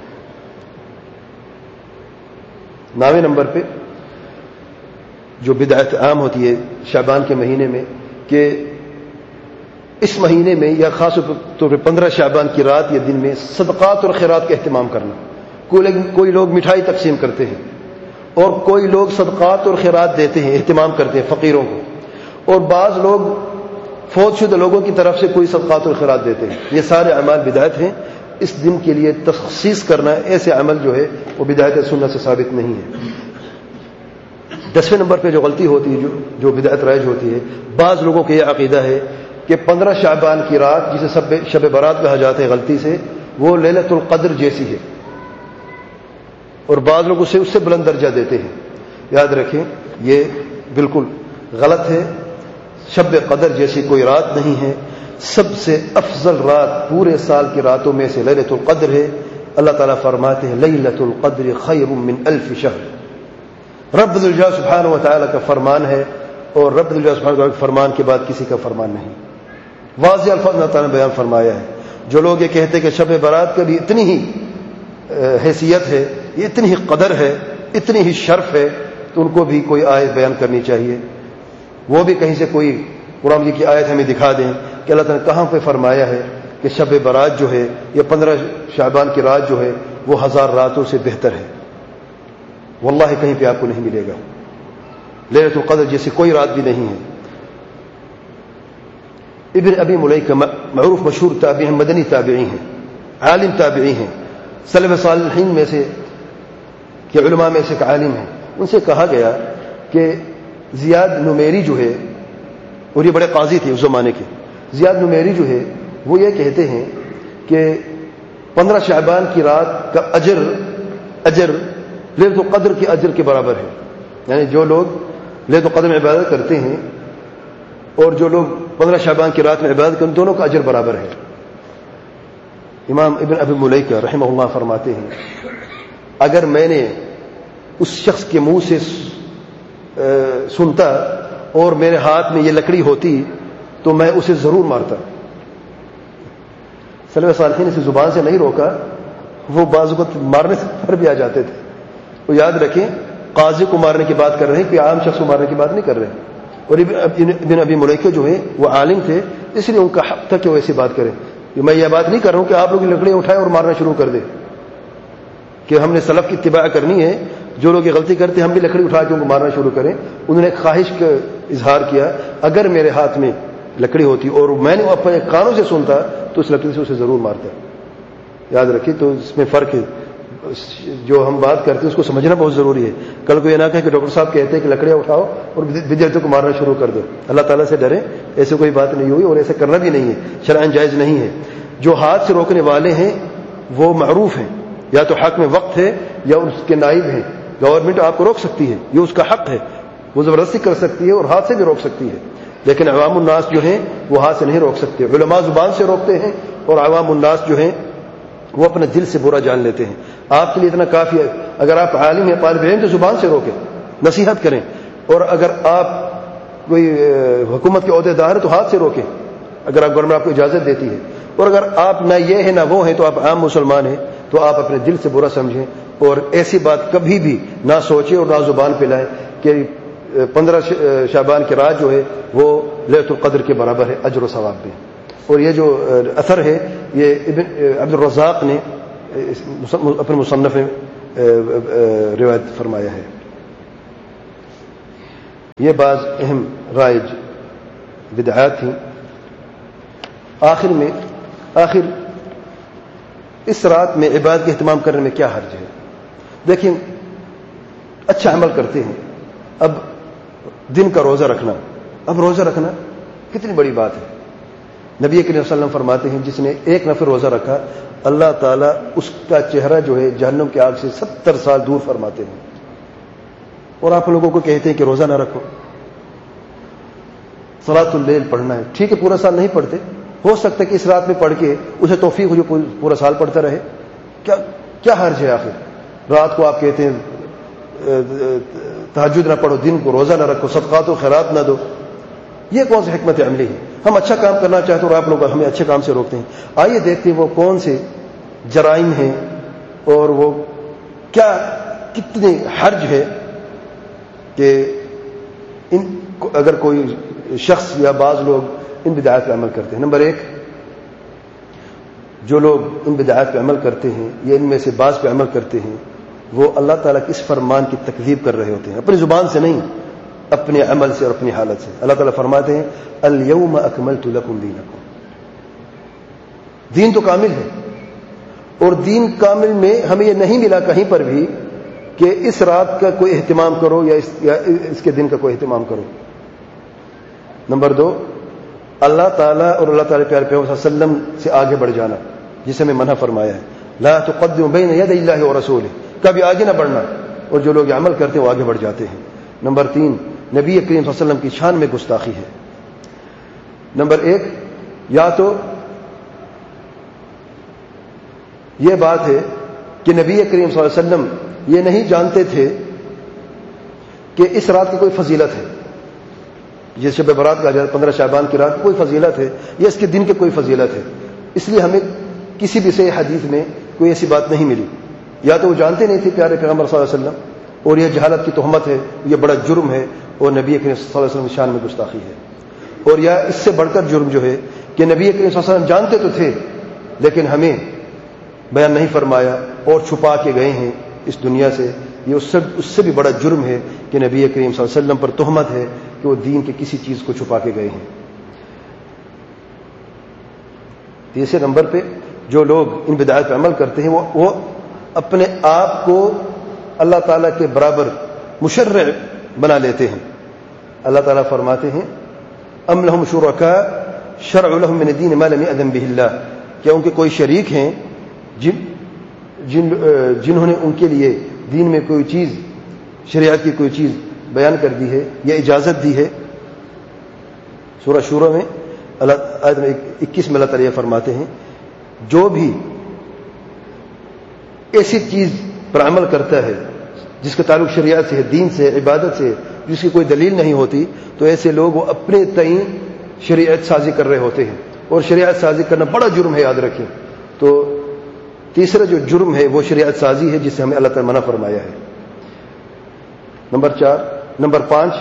9ویں نمبر پہ جو بدعت عام ہوتی ہے شعبان کے مہینے میں، کہ اس مہینے میں یا خاص طور پہ 15 شعبان کی رات یا دن میں صدقات اور خیرات کا اہتمام کرنا۔ کوئی لوگ مٹھائی تقسیم کرتے ہیں، اور کوئی لوگ صدقات اور خیرات دیتے ہیں، اہتمام کرتے ہیں فقیروں کو، اور بعض لوگ فوت شدہ لوگوں کی طرف سے کوئی صدقات اور خیرات دیتے ہیں۔ یہ سارے اعمال بدعت ہیں۔ اس دن کے لیے تخصیص کرنا ایسے عمل جو ہے وہ بدعت سنت سے ثابت نہیں ہے۔ 10ویں نمبر پہ جو غلطی ہوتی ہے، جو بدعت رائج ہوتی ہے، بعض لوگوں کا یہ عقیدہ ہے کہ 15 شعبان کی رات جسے شب برات کہا جاتا ہے غلطی سے، وہ لیلۃ القدر جیسی ہے، اور بعض لوگ اسے اس سے بلند درجہ دیتے ہیں۔ یاد رکھیں یہ بالکل غلط ہے۔ شب قدر جیسی کوئی رات نہیں ہے، سب سے افضل رات پورے سال کی راتوں میں سے لیلۃ القدر ہے۔ اللہ تعالیٰ فرماتے ہیں لیلۃ القدر خیر من الف شہر۔ رب الجلال سبحانہ و تعالیٰ کا فرمان ہے، اور رب الجلال سبحانہ و تعالیٰ کے فرمان کے بعد کسی کا فرمان نہیں۔ واضح الفاظ اللہ تعالیٰ نے بیان فرمایا ہے۔ جو لوگ یہ کہتے کہ شب برات کا بھی اتنی ہی حیثیت ہے، یہ اتنی ہی قدر ہے، اتنی ہی شرف ہے، تو ان کو بھی کوئی آیت بیان کرنی چاہیے، وہ بھی کہیں سے کوئی قرآن مجید کی آیت ہمیں دکھا دیں کہ اللہ تعالیٰ نے کہاں پہ فرمایا ہے کہ شب برات جو ہے یا 15 شعبان کی رات جو ہے وہ 1000 راتوں سے بہتر ہے۔ واللہ کہیں پہ آپ کو نہیں ملے گا، لیلۃ القدر جیسی کوئی رات بھی نہیں ہے۔ ابن ابی ملیکہ معروف مشہور تابعی ہیں، مدنی تابعی ہیں، عالم تابعی ہیں، سلف صالحین میں سے کہ علماء میں سے ایک عالم ہیں۔ ان سے کہا گیا کہ زیاد نمیری جو ہے، اور یہ بڑے قاضی تھے اس زمانے کے، زیاد نمیری جو ہے وہ یہ کہتے ہیں کہ 15 شعبان کی رات کا اجر لیلۃ القدر کے اجر کے برابر ہے۔ یعنی جو لوگ لیلۃ القدر میں عبادت کرتے ہیں اور جو لوگ 15 شعبان کی رات میں عبادت کرتے ہیں، دونوں کا اجر برابر ہے۔ امام ابن ابی ملیکہ رحمہ اللہ فرماتے ہیں اگر میں نے اس شخص کے منہ سے سنتا اور میرے ہاتھ میں یہ لکڑی ہوتی تو میں اسے ضرور مارتا۔ سلف صالحین نے زبان سے نہیں روکا، وہ بعض وقت مارنے سے پر بھی آ جاتے تھے۔ وہ یاد رکھیں قاضی کو مارنے کی بات کر رہے ہیں، کوئی عام شخص کو مارنے کی بات نہیں کر رہے ہیں۔ اور ابن ابی ملیکہ جو ہیں وہ عالم تھے، اس لیے ان کا حق تھا کہ وہ ایسی بات کریں۔ میں یہ بات نہیں کر رہا ہوں کہ آپ لوگ لکڑیاں اٹھائیں اور مارنا شروع کر دیں، کہ ہم نے سلف کی اتباع کرنی ہے، جو لوگ یہ غلطی کرتے ہیں ہم بھی لکڑی اٹھا کے ان کو مارنا شروع کریں۔ انہوں نے ایک خواہش کا اظہار کیا، اگر میرے ہاتھ میں لکڑی ہوتی اور میں نے اپنے کانوں سے سنتا تو اس لکڑی سے اسے ضرور مارتا۔ یاد رکھیے، تو اس میں فرق ہے، جو ہم بات کرتے ہیں اس کو سمجھنا بہت ضروری ہے۔ کل کو یہ نہ کہے کہ ڈاکٹر صاحب کہتے ہیں کہ لکڑیاں اٹھاؤ اور بدعتوں کو مارنا شروع کر دو۔ اللہ تعالیٰ سے ڈریں، ایسے کوئی بات نہیں ہوئی اور ایسے کرنا بھی نہیں ہے، شرعاً جائز نہیں ہے۔ جو ہاتھ سے روکنے والے ہیں وہ معروف ہیں، یا تو حق میں وقت ہے یا اس کے نائب ہیں۔ گورنمنٹ آپ کو روک سکتی ہے، یہ اس کا حق ہے، وہ زبردستی کر سکتی ہے اور ہاتھ سے بھی روک سکتی ہے، لیکن عوام الناس جو ہیں وہ ہاتھ سے نہیں روک سکتے۔ علماء زبان سے روکتے ہیں اور عوام الناس جو ہیں وہ اپنے دل سے برا جان لیتے ہیں۔ آپ کے لیے اتنا کافی ہے، اگر آپ عالم ہیں، طالب علم، تو زبان سے روکیں، نصیحت کریں، اور اگر آپ کوئی حکومت کے عہدے دار ہیں تو ہاتھ سے روکیں اگر آپ گورنمنٹ آپ کو اجازت دیتی ہے، اور اگر آپ نہ یہ ہے نہ وہ ہیں تو آپ عام مسلمان ہیں تو آپ اپنے دل سے برا سمجھیں، اور ایسی بات کبھی بھی نہ سوچیں اور نہ زبان پہ لائیں کہ 15 شعبان کی رات جو ہے وہ لیلۃ القدر کے برابر ہے اجر و ثواب میں۔ اور یہ جو اثر ہے یہ ابن عبد الرزاق نے اپنے مصنف میں روایت فرمایا ہے. یہ بعض اہم رائج بدعات تھیں. آخر اس رات میں عبادت کے اہتمام کرنے میں کیا حرج ہے؟ دیکھیں، اچھا عمل کرتے ہیں. اب دن کا روزہ رکھنا کتنی بڑی بات ہے. نبی کریم صلی اللہ علیہ وسلم فرماتے ہیں جس نے ایک نفل روزہ رکھا اللہ تعالیٰ اس کا چہرہ جو ہے جہنم کی آگ سے 70 سال دور فرماتے ہیں. اور آپ لوگوں کو کہتے ہیں کہ روزہ نہ رکھو. صلاۃ اللیل پڑھنا ہے، ٹھیک ہے، پورا سال نہیں پڑھتے، ہو سکتا ہے کہ اس رات میں پڑھ کے اسے توفیق ہو جو پورا سال پڑھتا رہے. کیا حرج ہے؟ آخر رات کو آپ کہتے ہیں تہجد نہ پڑھو، دن کو روزہ نہ رکھو، صدقات و خیرات نہ دو. یہ کون سی حکمت عملی ہے؟ ہم اچھا کام کرنا چاہتے ہیں اور آپ لوگ ہمیں اچھے کام سے روکتے ہیں. آئیے دیکھتے ہیں وہ کون سے جرائم ہیں اور وہ کتنے حرج ہے کہ اگر کوئی شخص یا بعض لوگ ان بدعات پہ عمل کرتے ہیں. نمبر 1، جو لوگ ان بدعات پہ عمل کرتے ہیں یا ان میں سے بعض پہ عمل کرتے ہیں وہ اللہ تعالیٰ کے اس فرمان کی تکذیب کر رہے ہوتے ہیں، اپنی زبان سے نہیں، اپنے عمل سے اور اپنی حالت سے. اللہ تعالیٰ فرماتے ہیں الیوم اکملت لکم دینکم. دین تو کامل ہے، اور دین کامل میں ہمیں یہ نہیں ملا کہیں پر بھی کہ اس رات کا کوئی اہتمام کرو یا اس کے دن کا کوئی اہتمام کرو. نمبر 2، اللہ تعالیٰ اور اللہ تعالیٰ پیارے پیغمبر صلی اللہ علیہ وسلم سے آگے بڑھ جانا، جسے میں منع فرمایا ہے لا تقدموا بین یدی اللہ ورسولہ، کبھی آگے نہ بڑھنا، اور جو لوگ عمل کرتے ہیں وہ آگے بڑھ جاتے ہیں. نمبر 3، نبی کریم صلی اللہ علیہ وسلم کی شان میں گستاخی ہے. نمبر 1، یا تو یہ بات ہے کہ نبی کریم صلی اللہ علیہ وسلم یہ نہیں جانتے تھے کہ اس رات کی کوئی فضیلت ہے، جس شب برات کہا جاتا ہے 15 شعبان کی رات کی کوئی فضیلت ہے یا اس کے دن کی کوئی فضیلت ہے. اس لیے ہمیں کسی بھی صحیح حدیث میں کوئی ایسی بات نہیں ملی. یا تو وہ جانتے نہیں تھے پیارے پیغمبر صلی اللہ علیہ وسلم، اور یہ جہالت کی تہمت ہے، یہ بڑا جرم ہے اور نبی کریم صلی اللہ علیہ وسلم کی شان میں گستاخی ہے. اور یا اس سے بڑھ کر جرم جو ہے کہ نبی کریم صلی اللہ علیہ وسلم جانتے تو تھے لیکن ہمیں بیان نہیں فرمایا اور چھپا کے گئے ہیں اس دنیا سے. یہ اس سے بھی بڑا جرم ہے کہ نبی کریم صلی اللہ علیہ وسلم پر تہمت ہے کہ وہ دین کے کسی چیز کو چھپا کے گئے ہیں. تیسرے نمبر پہ جو لوگ ان بدعات پہ عمل کرتے ہیں وہ اپنے آپ کو اللہ تعالیٰ کے برابر مشرع بنا لیتے ہیں. اللہ تعالیٰ فرماتے ہیں ام لہم شرکاء شرعوا لہم من الدین ما لم یأذن بہ اللہ، کیا ان کے کوئی شریک ہیں جنہوں نے ان کے لیے دین میں کوئی چیز، شریعت کی کوئی چیز بیان کر دی ہے یا اجازت دی ہے. سورہ شورى میں آیت 21 میں اللہ تعالیٰ فرماتے ہیں جو بھی ایسی چیز پر عمل کرتا ہے جس کا تعلق شریعت سے ہے، دین سے، عبادت سے، جس کی کوئی دلیل نہیں ہوتی، تو ایسے لوگ وہ اپنے تئیں شریعت سازی کر رہے ہوتے ہیں، اور شریعت سازی کرنا بڑا جرم ہے، یاد رکھیں. تو تیسرا جو جرم ہے وہ شریعت سازی ہے جس سے ہمیں اللہ تعالیٰ منع فرمایا ہے. نمبر 5،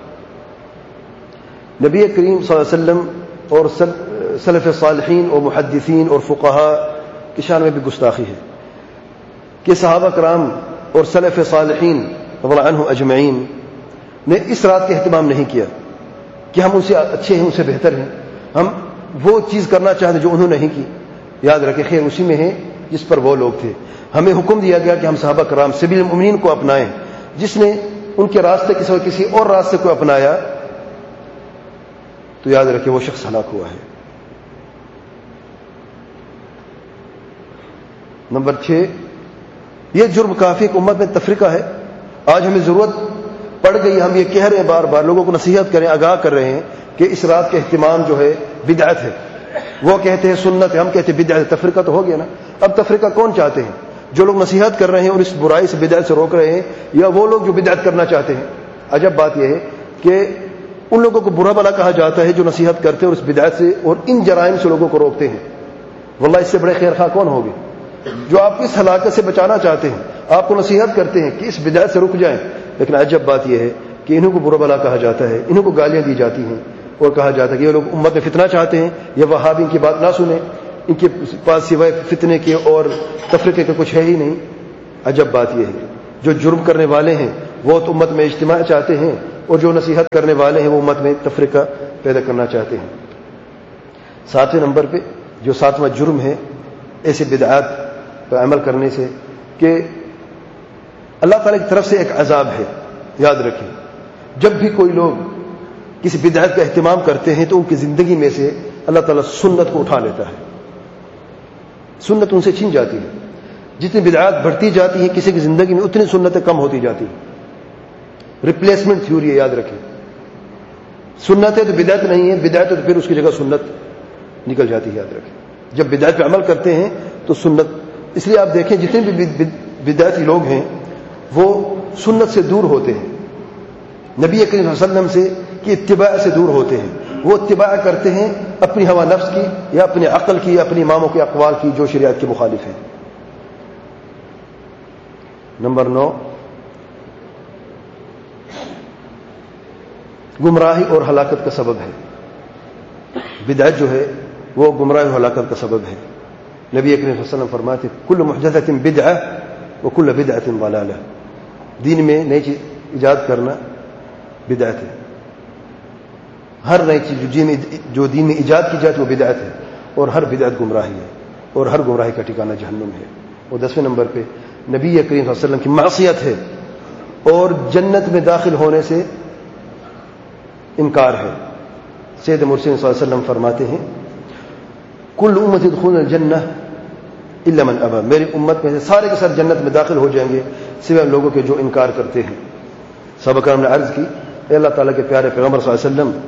نبی کریم صلی اللہ علیہ وسلم اور سلف صالحین اور محدثین اور فقہاء کی شان میں بھی گستاخی ہے کہ صحابہ کرام اور سلف صالحین رضی اللہ عنہم اجمعین نے اس رات کا اہتمام نہیں کیا کہ ہم ان سے اچھے ہیں، ان سے بہتر ہیں، ہم وہ چیز کرنا چاہتے جو انہوں نے نہیں کی. یاد رکھیں خیر اسی میں ہے جس پر وہ لوگ تھے. ہمیں حکم دیا گیا کہ ہم صحابہ کرام سبیل المؤمنین کو اپنائیں. جس نے ان کے راستے کسی اور راستے کو اپنایا تو یاد رکھیں وہ شخص ہلاک ہوا ہے. نمبر 6، یہ جرم کافی کہ امت میں تفریقہ ہے. آج ہمیں ضرورت پڑ گئی، ہم یہ کہہ رہے ہیں بار بار، لوگوں کو نصیحت کریں، آگاہ کر رہے ہیں کہ اس رات کا اہتمام جو ہے بدعت ہے. وہ کہتے ہیں سنت ہے، ہم کہتے ہیں بدعت ہے. تفریقہ تو ہو گیا نا. اب تفریقہ کون چاہتے ہیں؟ جو لوگ نصیحت کر رہے ہیں اور اس برائی سے، بدعت سے روک رہے ہیں، یا وہ لوگ جو بدعت کرنا چاہتے ہیں؟ عجب بات یہ ہے کہ ان لوگوں کو برا بھلا کہا جاتا ہے جو نصیحت کرتے ہیں اور اس بدعت سے اور ان جرائم سے لوگوں کو روکتے ہیں. واللہ اس سے بڑے خیر خواہ کون ہوگے؟ جو آپ کو اس ہلاکت سے بچانا چاہتے ہیں، آپ کو نصیحت کرتے ہیں کہ اس بدعت سے رک جائیں، لیکن عجب بات یہ ہے کہ انہوں کو برا بھلا کہا جاتا ہے، انہوں کو گالیاں دی جاتی ہیں اور کہا جاتا ہے کہ یہ لوگ امت میں فتنہ چاہتے ہیں، یہ وہابی ان کی بات نہ سنیں، ان کے پاس سوائے فتنے کے اور تفریقے کا کچھ ہے ہی نہیں. عجب بات یہ ہے جو جرم کرنے والے ہیں وہ تو امت میں اجتماع چاہتے ہیں، اور جو نصیحت کرنے والے ہیں وہ امت میں تفرقہ پیدا کرنا چاہتے ہیں۔ 7ویں نمبر پہ جو 7واں جرم ہے ایسے بدعات پر عمل کرنے سے کہ اللہ تعالیٰ کی طرف سے ایک عذاب ہے۔ یاد رکھیں جب بھی کوئی لوگ کسی بدعت کا اہتمام کرتے ہیں تو ان کی زندگی میں سے اللہ تعالیٰ سنت کو اٹھا لیتا ہے، سنت ان سے چھین جاتی ہے۔ جتنی بدعات بڑھتی جاتی ہیں کسی کی زندگی میں اتنی سنتیں کم ہوتی جاتی ہیں۔ ریپلیسمنٹ تھیوری ہے، یاد رکھیں، سنت ہے تو بدعت نہیں ہے، بدعت ہے تو پھر اس کی جگہ سنت نکل جاتی ہے۔ یاد رکھیں جب بدعت پہ عمل کرتے ہیں تو سنت، اس لیے آپ دیکھیں جتنے بھی بدعتی لوگ ہیں وہ سنت سے دور ہوتے ہیں، نبی کریم صلی اللہ علیہ وسلم سے کی اتباع سے دور ہوتے ہیں۔ وہ اتباع کرتے ہیں اپنی ہوا نفس کی یا اپنی عقل کی یا اپنی اماموں کے اقوال کی جو شریعت کے مخالف ہیں۔ نمبر 9 گمراہی اور ہلاکت کا سبب ہے۔ بدعت جو ہے وہ گمراہی اور ہلاکت کا سبب ہے۔ نبی کریم صلی اللہ علیہ وسلم فرماتے کل محدثۃ بدعہ وکل بدعۃ ضلالہ، دین میں نئی چیز ایجاد کرنا بدعت ہے۔ ہر نئی چیز جو دین میں ایجاد کی جاتی ہے وہ بدعت ہے، اور ہر بدعت گمراہی ہے، اور ہر گمراہی کا ٹھکانہ جہنم ہے۔ اور 10ویں نمبر پہ نبی کریم صلی اللہ علیہ وسلم کی معصیت ہے اور جنت میں داخل ہونے سے انکار ہے۔ سید مرسل صلی اللہ علیہ وسلم فرماتے ہیں کل امت يدخلون الجنہ الا من ابى، میری امت میں سے سارے کے سارے جنت میں داخل ہو جائیں گے سوائے لوگوں کے جو انکار کرتے ہیں۔ صحابہ کرام نے عرض کی اے اللہ تعالیٰ کے پیارے پیغمبر صلی اللہ علیہ وسلم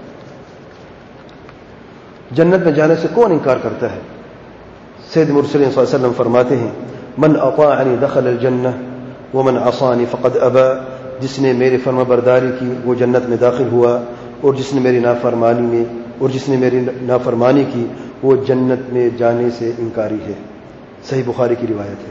جنت میں جانے سے کون انکار کرتا ہے؟ سید مرسلین صلی اللہ علیہ وسلم فرماتے ہیں من اطاعنی دخل الجنہ ومن عصانی فقد ابى، جس نے میری فرما برداری کی وہ جنت میں داخل ہوا، اور جس نے میری نافرمانی کی وہ جنت میں جانے سے انکاری ہے۔ صحیح بخاری کی روایت ہے۔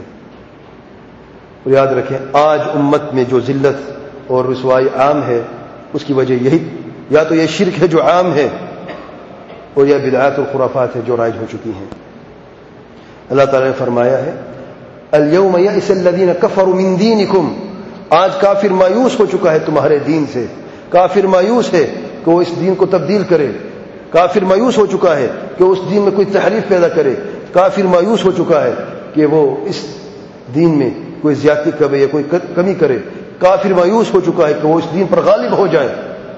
اور یاد رکھیں آج امت میں جو ذلت اور رسوائی عام ہے اس کی وجہ یہی، یا تو یہ شرک ہے جو عام ہے، اور یہ بدعات اور خرافات ہے جو رائج ہو چکی ہیں۔ اللہ تعالیٰ نے فرمایا ہے الیوم یئس الذین کفروا من دینکم، آج کافر مایوس ہو چکا ہے تمہارے دین سے، کافر مایوس ہے کہ وہ اس دین کو تبدیل کرے، کافر مایوس ہو چکا ہے کہ اس دین میں کوئی تحریف پیدا کرے، کافر مایوس ہو چکا ہے کہ وہ اس دین میں کوئی زیادتی کرے یا کوئی کمی کرے، کافر مایوس ہو چکا ہے کہ وہ اس دین پر غالب ہو جائے۔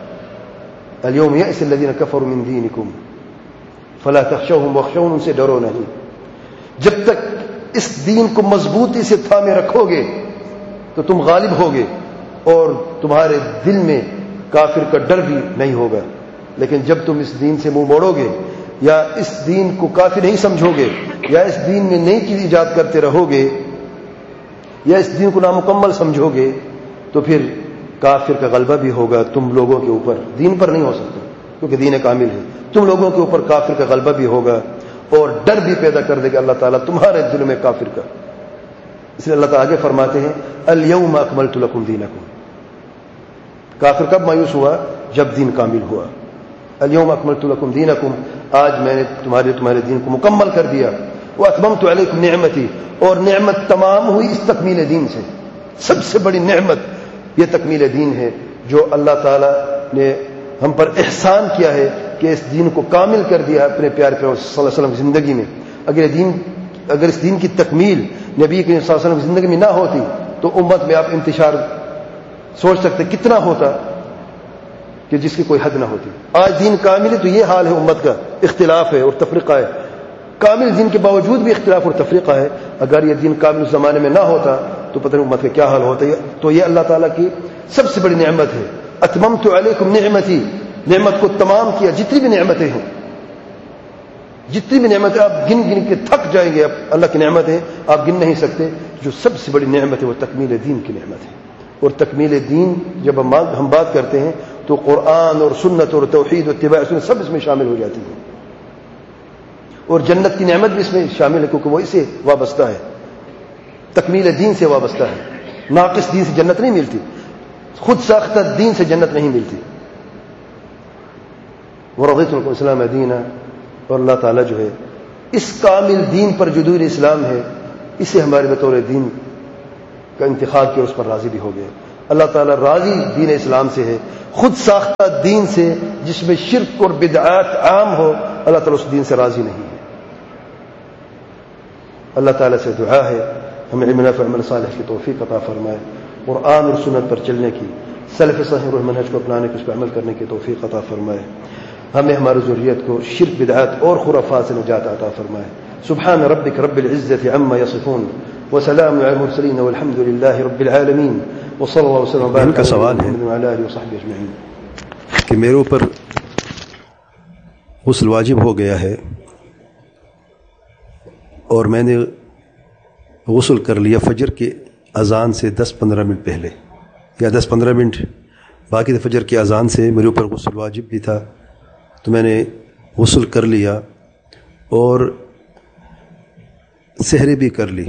الیوم یئس الذین کفروا من دینکم فلا تخشوہم واخشون، ان سے ڈرو نہیں۔ جب تک اس دین کو مضبوطی سے تھامے رکھو گے تو تم غالب ہوگے اور تمہارے دل میں کافر کا ڈر بھی نہیں ہوگا، لیکن جب تم اس دین سے منہ موڑو گے یا اس دین کو کافی نہیں سمجھو گے یا اس دین میں نئی چیز ایجاد کرتے رہو گے یا اس دین کو نامکمل سمجھو گے تو پھر کافر کا غلبہ بھی ہوگا تم لوگوں کے اوپر، دین پر نہیں ہو سکتا کیونکہ دین کامل ہے، تم لوگوں کے اوپر کافر کا غلبہ بھی ہوگا اور ڈر بھی پیدا کر دے گا اللہ تعالیٰ تمہارے دل میں کافر کا۔ اس لیے اللہ تعالیٰ آگے فرماتے ہیں الیوم اکملت لکم دینکم، کافر کب مایوس ہوا؟ جب دین کامل ہوا۔ الیوم اکملت لکم دینکم، آج میں نے تمہارے دین کو مکمل کر دیا، واتممت علیکم نعمتی، اور نعمت تمام ہوئی اس تکمیل دین سے۔ سب سے بڑی نعمت یہ تکمیل دین ہے جو اللہ تعالیٰ نے ہم پر احسان کیا ہے کہ اس دین کو کامل کر دیا اپنے پیارے پیغمبر صلی اللہ علیہ وسلم کی زندگی میں۔ اگر اس دین کی تکمیل نبی کریم صلی اللہ علیہ وسلم کی زندگی میں نہ ہوتی تو امت میں آپ انتشار سوچ سکتے کتنا ہوتا کہ جس کی کوئی حد نہ ہوتی۔ آج دین کامل ہے تو یہ حال ہے امت کا، اختلاف ہے اور تفریقہ ہے، کامل دین کے باوجود بھی اختلاف اور تفریقہ ہے۔ اگر یہ دین کامل اس زمانے میں نہ ہوتا تو پتہ نہیں امت کا کیا حال ہوتا۔ تو یہ اللہ تعالیٰ کی سب سے بڑی نعمت ہے، اتممت علیکم نعمتی، نعمت کو تمام کیا۔ جتنی بھی نعمتیں ہیں، جتنی بھی نعمتیں آپ گن گن کے تھک جائیں گے، اللہ کی نعمتیں آپ گن نہیں سکتے۔ جو سب سے بڑی نعمت ہے وہ تکمیل دین کی نعمت ہے، اور تکمیل دین جب ہم بات کرتے ہیں تو قرآن اور سنت اور توحید اور اتباع سنت سب اس میں شامل ہو جاتی ہیں، اور جنت کی نعمت بھی اس میں شامل ہے کیونکہ وہ اسے وابستہ ہے، تکمیل دین سے وابستہ ہے۔ ناقص دین سے جنت نہیں ملتی، خود ساختہ دین سے جنت نہیں ملتی۔ ورضیت لکم الاسلام دینا، اور اللہ تعالیٰ جو ہے اس کامل دین پر جو دین اسلام ہے اسے ہمارے بطور دین کا انتخاب کیا، اس پر راضی بھی ہو گئے. اللہ تعالیٰ راضی دین اسلام سے ہے، خود ساختہ دین سے جس میں شرک اور بدعات عام ہو، اللہ تعالیٰ اس دین سے راضی نہیں ہے. اللہ تعالیٰ سے دعا ہے ہمیں علم نافع عمل صالح کی توفیق عطا فرمائے، قرآن اور سنت پر چلنے کی، سلف صحیح اور منہج کو اپنانے کی، اس پر عمل کرنے کی توفیق عطا فرمائے. ہمیں ہماری ذریت کو شرک بدعات اور خرافات سے نجات عطا فرمائے. سبحان ربک رب العزة عما یصفون وسلام علی المرسلین والحمد للہ رب العالمین وصلی اللہ وسلم وبارک علی محمد وعلی آلہ وصحبہ اجمعین. کہ میرے اوپر غسل واجب ہو گیا ہے اور میں نے غسل کر لیا فجر کے اذان سے 10-15 منٹ پہلے، یا 10-15 منٹ باقی تھے فجر کی اذان سے، میرے اوپر غسل واجب بھی تھا، تو میں نے غسل کر لیا اور سحری بھی کر لی،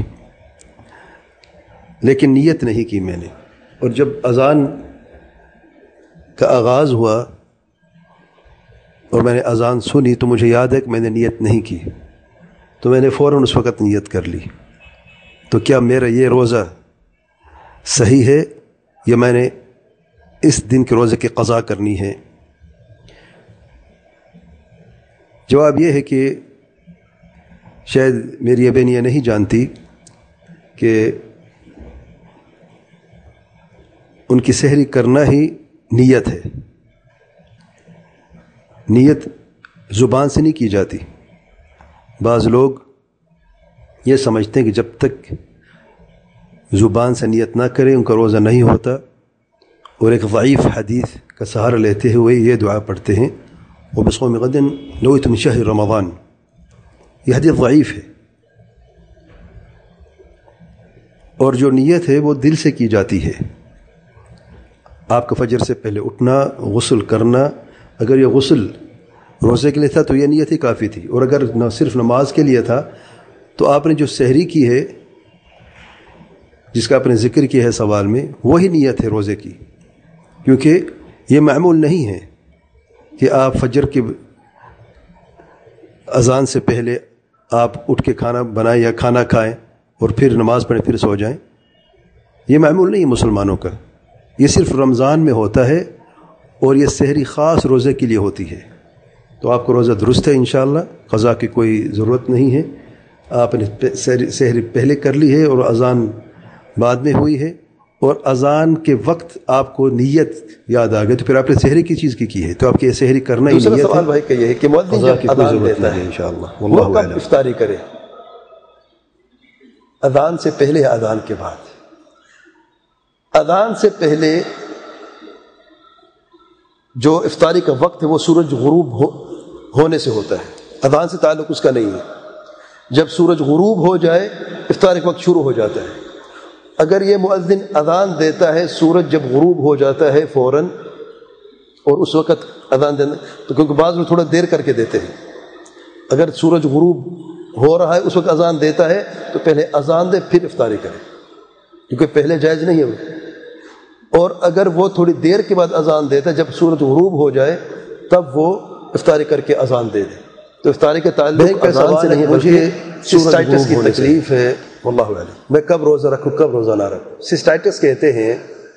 لیکن نیت نہیں کی میں نے. اور جب اذان کا آغاز ہوا اور میں نے اذان سنی تو مجھے یاد ہے کہ میں نے نیت نہیں کی، تو میں نے فوراً اس وقت نیت کر لی. تو کیا میرا یہ روزہ صحیح ہے یا میں نے اس دن کے روزے کی قضا کرنی ہے؟ جواب یہ ہے کہ شاید میری بہن یہ نہیں جانتی کہ ان کی سحری کرنا ہی نیت ہے. نیت زبان سے نہیں کی جاتی. بعض لوگ یہ سمجھتے ہیں کہ جب تک زبان سے نیت نہ کرے ان کا روزہ نہیں ہوتا، اور ایک ضعیف حدیث کا سہارا لیتے ہوئے یہ دعا پڑھتے ہیں وبصوم غد نویت من شہر رمضان. یہ حدیث ضعیف ہے، اور جو نیت ہے وہ دل سے کی جاتی ہے. آپ کا فجر سے پہلے اٹھنا، غسل کرنا، اگر یہ غسل روزے کے لیے تھا تو یہ نیت ہی کافی تھی، اور اگر نہ صرف نماز کے لیے تھا تو آپ نے جو سحری کی ہے جس کا آپ نے ذکر کیا ہے سوال میں، وہی نیت ہے روزے کی. کیونکہ یہ معمول نہیں ہے کہ آپ فجر کی اذان سے پہلے آپ اٹھ کے کھانا بنائیں یا کھانا کھائیں اور پھر نماز پڑھیں پھر سو جائیں. یہ معمول نہیں ہے مسلمانوں کا. یہ صرف رمضان میں ہوتا ہے، اور یہ سحری خاص روزے کے لیے ہوتی ہے. تو آپ کو روزہ درست ہے انشاءاللہ، قضا کی کوئی ضرورت نہیں ہے. آپ نے سحری پہلے کر لی ہے اور اذان بعد میں ہوئی ہے، اور اذان کے وقت آپ کو نیت یاد آ گئی تو پھر آپ نے سحری کی چیز کی ہے، تو آپ کی سحری کرنا ہی نیت ہے. دوسرا سوال بھائی کا یہ ہے کہ مؤذن جب اذان دیتا ہے انشاءاللہ وہ کب افطاری کرے؟ اذان سے پہلے یا اذان کے بعد؟ اذان سے پہلے جو افطاری کا وقت ہے وہ سورج غروب ہونے سے ہوتا ہے، اذان سے تعلق اس کا نہیں ہے. جب سورج غروب ہو جائے افطاری کا وقت شروع ہو جاتا ہے. اگر یہ مؤذن اذان دیتا ہے سورج جب غروب ہو جاتا ہے فوراً، اور اس وقت اذان دینا، تو کیونکہ بعض لوگ تھوڑا دیر کر کے دیتے ہیں، اگر سورج غروب ہو رہا ہے اس وقت اذان دیتا ہے تو پہلے اذان دے پھر افطاری کرے، کیونکہ پہلے جائز نہیں ہے وہ. اور اگر وہ تھوڑی دیر کے بعد اذان دیتا ہے جب سورج غروب ہو جائے تب وہ افطاری کر کے اذان دے دے. تو افطاری کے تعلق اذان سے نہیں، مجھے سسٹائٹس کی تکلیف ہے، واللہ اعلم، میں کب روزہ رکھوں کب روزہ نہ رکھوں. سسٹائٹس کہتے ہیں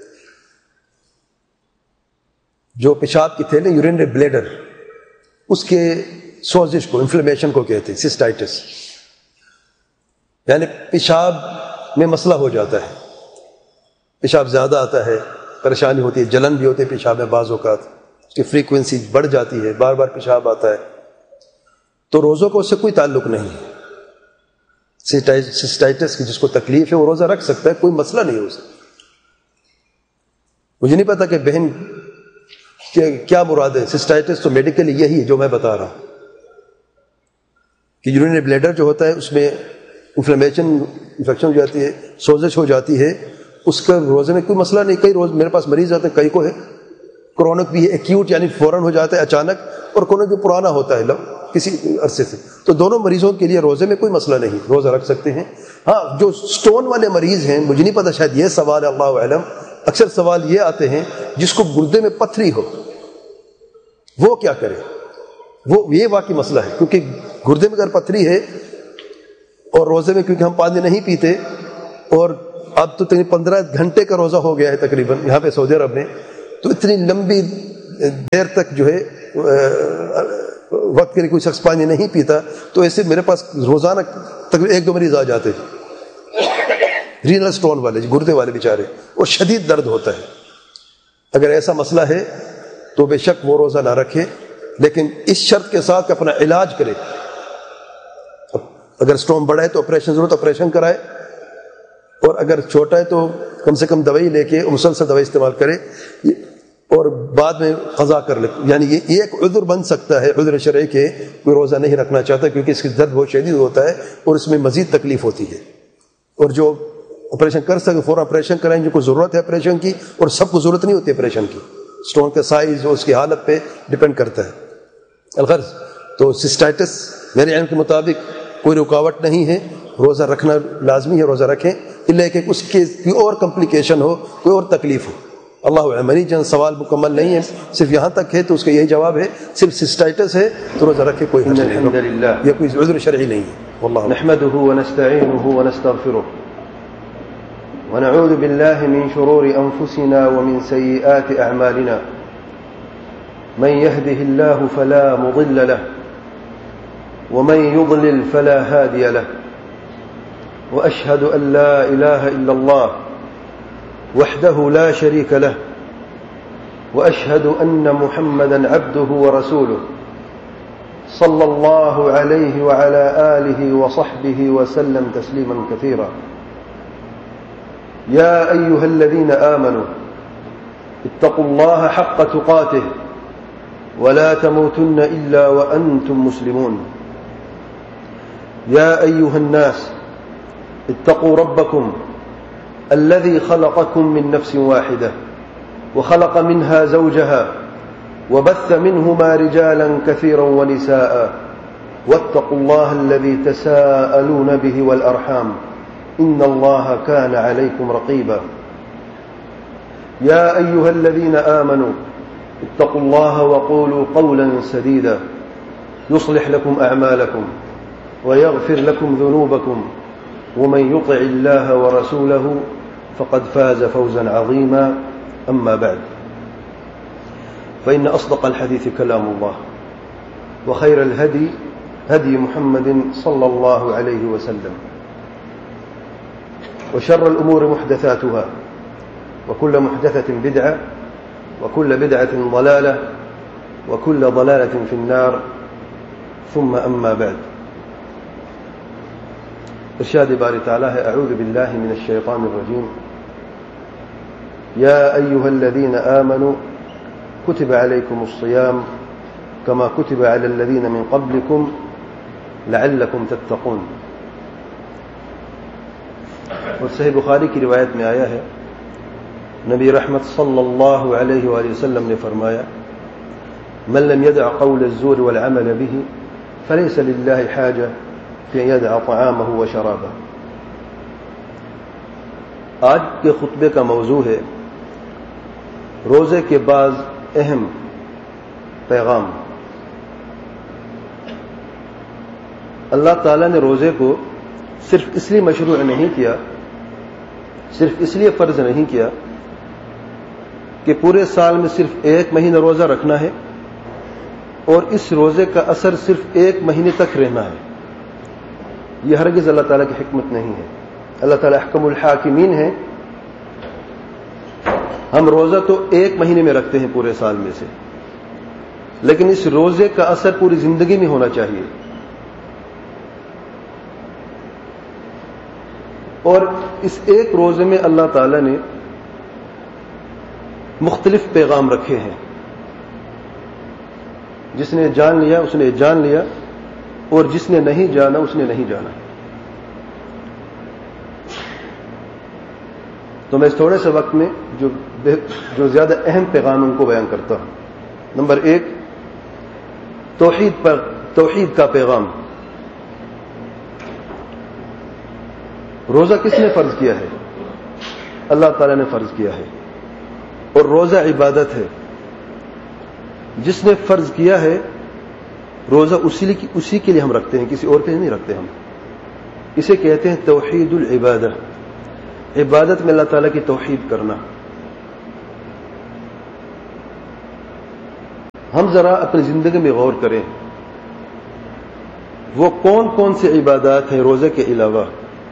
جو پیشاب کی تھیلی، یورینری بلیڈر، اس کے سوزش کو، انفلیمیشن کو کہتے ہیں سسٹائٹس. یعنی پیشاب میں مسئلہ ہو جاتا ہے، پیشاب زیادہ آتا ہے، پریشانی ہوتی ہے، جلن بھی ہوتی ہے پیشاب میں، بعض اوقات اس کی فریکوینسی بڑھ جاتی ہے، بار بار پیشاب آتا ہے. تو روزوں کو اس سے کوئی تعلق نہیں ہے. سسٹائٹس کی جس کو تکلیف ہے وہ روزہ رکھ سکتا ہے، کوئی مسئلہ نہیں ہو سکتا. مجھے نہیں پتا کہ بہن کیا مراد ہے. سسٹائٹس تو میڈیکلی یہی ہے جو میں بتا رہا ہوں کہ یورینری بلیڈر جو ہوتا ہے اس میں انفیکشن ہو جاتی ہے، سوزش ہو جاتی ہے، اس کا روزے میں کوئی مسئلہ نہیں. کئی روز میرے پاس مریض آتے ہیں، کئی کو ہے کرونک بھی ہے، ایکیوٹ یعنی فوراً ہو جاتا ہے اچانک، اور کرونک بھی پرانا ہوتا ہے کسی عرصے سے. تو دونوں مریضوں کے لیے روزے میں کوئی مسئلہ نہیں، روزہ رکھ سکتے ہیں. ہاں جو سٹون والے مریض ہیں، مجھے نہیں پتا، شاید یہ سوال ہے، اللہ اعلم، اکثر سوال یہ آتے ہیں جس کو گردے میں پتھری ہو وہ کیا کرے. وہ یہ واقعی مسئلہ ہے، کیونکہ گردے میں اگر پتھری ہے اور روزے میں کیونکہ ہم پانی نہیں پیتے اور اب تو 15 گھنٹے کا روزہ ہو گیا ہے تقریباً یہاں پہ سعودی عرب میں، تو اتنی لمبی دیر تک جو ہے وقت کے لیے کوئی شخص پانی نہیں پیتا، تو ایسے میرے پاس روزانہ تقریباً 1-2 مریض آ جاتے ہیں، رینل سٹون والے، گردے والے بیچارے، اور شدید درد ہوتا ہے۔ اگر ایسا مسئلہ ہے تو بے شک وہ روزہ نہ رکھے، لیکن اس شرط کے ساتھ کہ اپنا علاج کرے۔ اگر سٹون بڑا ہے تو آپریشن ضرورت آپریشن کرائے، اور اگر چھوٹا ہے تو کم سے کم دوائی لے کے مسلسل دوائی استعمال کرے، اور بعد میں قضا کر لے۔ یعنی یہ ایک عذر بن سکتا ہے، عذر شرعی کے کوئی روزہ نہیں رکھنا چاہتا کیونکہ اس کی درد بہت شدید ہوتا ہے اور اس میں مزید تکلیف ہوتی ہے، اور جو آپریشن کر سکے فوراً آپریشن کرائیں، جو کو ضرورت ہے آپریشن کی، اور سب کو ضرورت نہیں ہوتی آپریشن کی، سٹون کا سائز اور اس کی حالت پہ ڈپینڈ کرتا ہے۔ الغرض تو سسٹائٹس میرے علم کے مطابق کوئی رکاوٹ نہیں ہے، روزہ رکھنا لازمی ہے، روزہ رکھیں، الا کہ اس کے کوئی اور کمپلیکیشن ہو، کوئی اور تکلیف ہو۔ اللہ عملی جان سوال مکمل نہیں ہے، صرف یہاں تک ہے تو اس کا یہی جواب ہے، صرف سسٹائٹس ہے تو روزہ رکھے، کوئی حرج نہیں، الحمدللہ، یہ کوئی عذر شرعی نہیں ہے۔ واللہ نحمده ونستعينه ونستغفره ونعوذ بالله من شرور أنفسنا ومن سيئات أعمالنا، من يهده الله فلا مضل له ومن يضلل فلا هادي له، وأشهد أن لا إله إلا الله وحده لا شريك له، وأشهد أن محمدا عبده ورسوله صلى الله عليه وعلى آله وصحبه وسلم تسليما كثيرا. يا أيها الذين آمنوا اتقوا الله حق تقاته ولا تموتن إلا وأنتم مسلمون. يا أيها الناس اتقوا ربكم الذي خلقكم من نفس واحدة وخلق منها زوجها وبث منهما رجالا كثيرا ونساء، واتقوا الله الذي تساءلون به والأرحام إن الله كان عليكم رقيبا. يا أيها الذين آمنوا اتقوا الله وقولوا قولا سديدا يصلح لكم أعمالكم ويغفر لكم ذنوبكم، ومن يطع الله ورسوله فقد فاز فوزا عظيما. أما بعد، فإن أصدق الحديث كلام الله، وخير الهدي هدي محمد صلى الله عليه وسلم، وشر الأمور محدثاتها، وكل محدثة بدعة، وكل بدعة ضلالة، وكل ضلالة في النار. ثم أما بعد، ارشاد باری تعالیٰ ہے، اعوذ باللہ من الشیطان الرجیم، یا ایہا الذین آمنوا کتب علیکم الصیام کما کتب علی الذین من قبلکم لعلکم تتقون. اور صحیح بخاری کی روایت میں آیا ہے، نبی رحمت صلی اللہ علیہ وآلہ وسلم نے فرمایا، من لم يدع قول الزور والعمل به فليس لله حاجة کہ یدع طعامه و شرابہ. آج کے خطبے کا موضوع ہے روزے کے بعض اہم پیغام. اللہ تعالیٰ نے روزے کو صرف اس لیے مشروع نہیں کیا، صرف اس لیے فرض نہیں کیا کہ پورے سال میں صرف 1 مہینہ روزہ رکھنا ہے اور اس روزے کا اثر صرف 1 مہینے تک رہنا ہے. یہ ہرگز اللہ تعالیٰ کی حکمت نہیں ہے. اللہ تعالیٰ احکم الحاکمین ہے. ہم روزہ تو 1 مہینے میں رکھتے ہیں پورے سال میں سے، لیکن اس روزے کا اثر پوری زندگی میں ہونا چاہیے. اور اس ایک روزے میں اللہ تعالیٰ نے مختلف پیغام رکھے ہیں. جس نے جان لیا اس نے جان لیا، اور جس نے نہیں جانا اس نے نہیں جانا. تو میں اس تھوڑے سے وقت میں جو زیادہ اہم پیغام ان کو بیان کرتا ہوں. نمبر 1، توحید کا پیغام. روزہ کس نے فرض کیا ہے؟ اللہ تعالیٰ نے فرض کیا ہے، اور روزہ عبادت ہے. جس نے فرض کیا ہے روزہ اسی کے لیے ہم رکھتے ہیں، کسی اور کے لیے نہیں رکھتے. ہم اسے کہتے ہیں توحید العبادہ. عبادت میں اللہ تعالیٰ کی توحید کرنا. ہم ذرا اپنی زندگی میں غور کریں، وہ کون کون سی عبادات ہیں روزے کے علاوہ،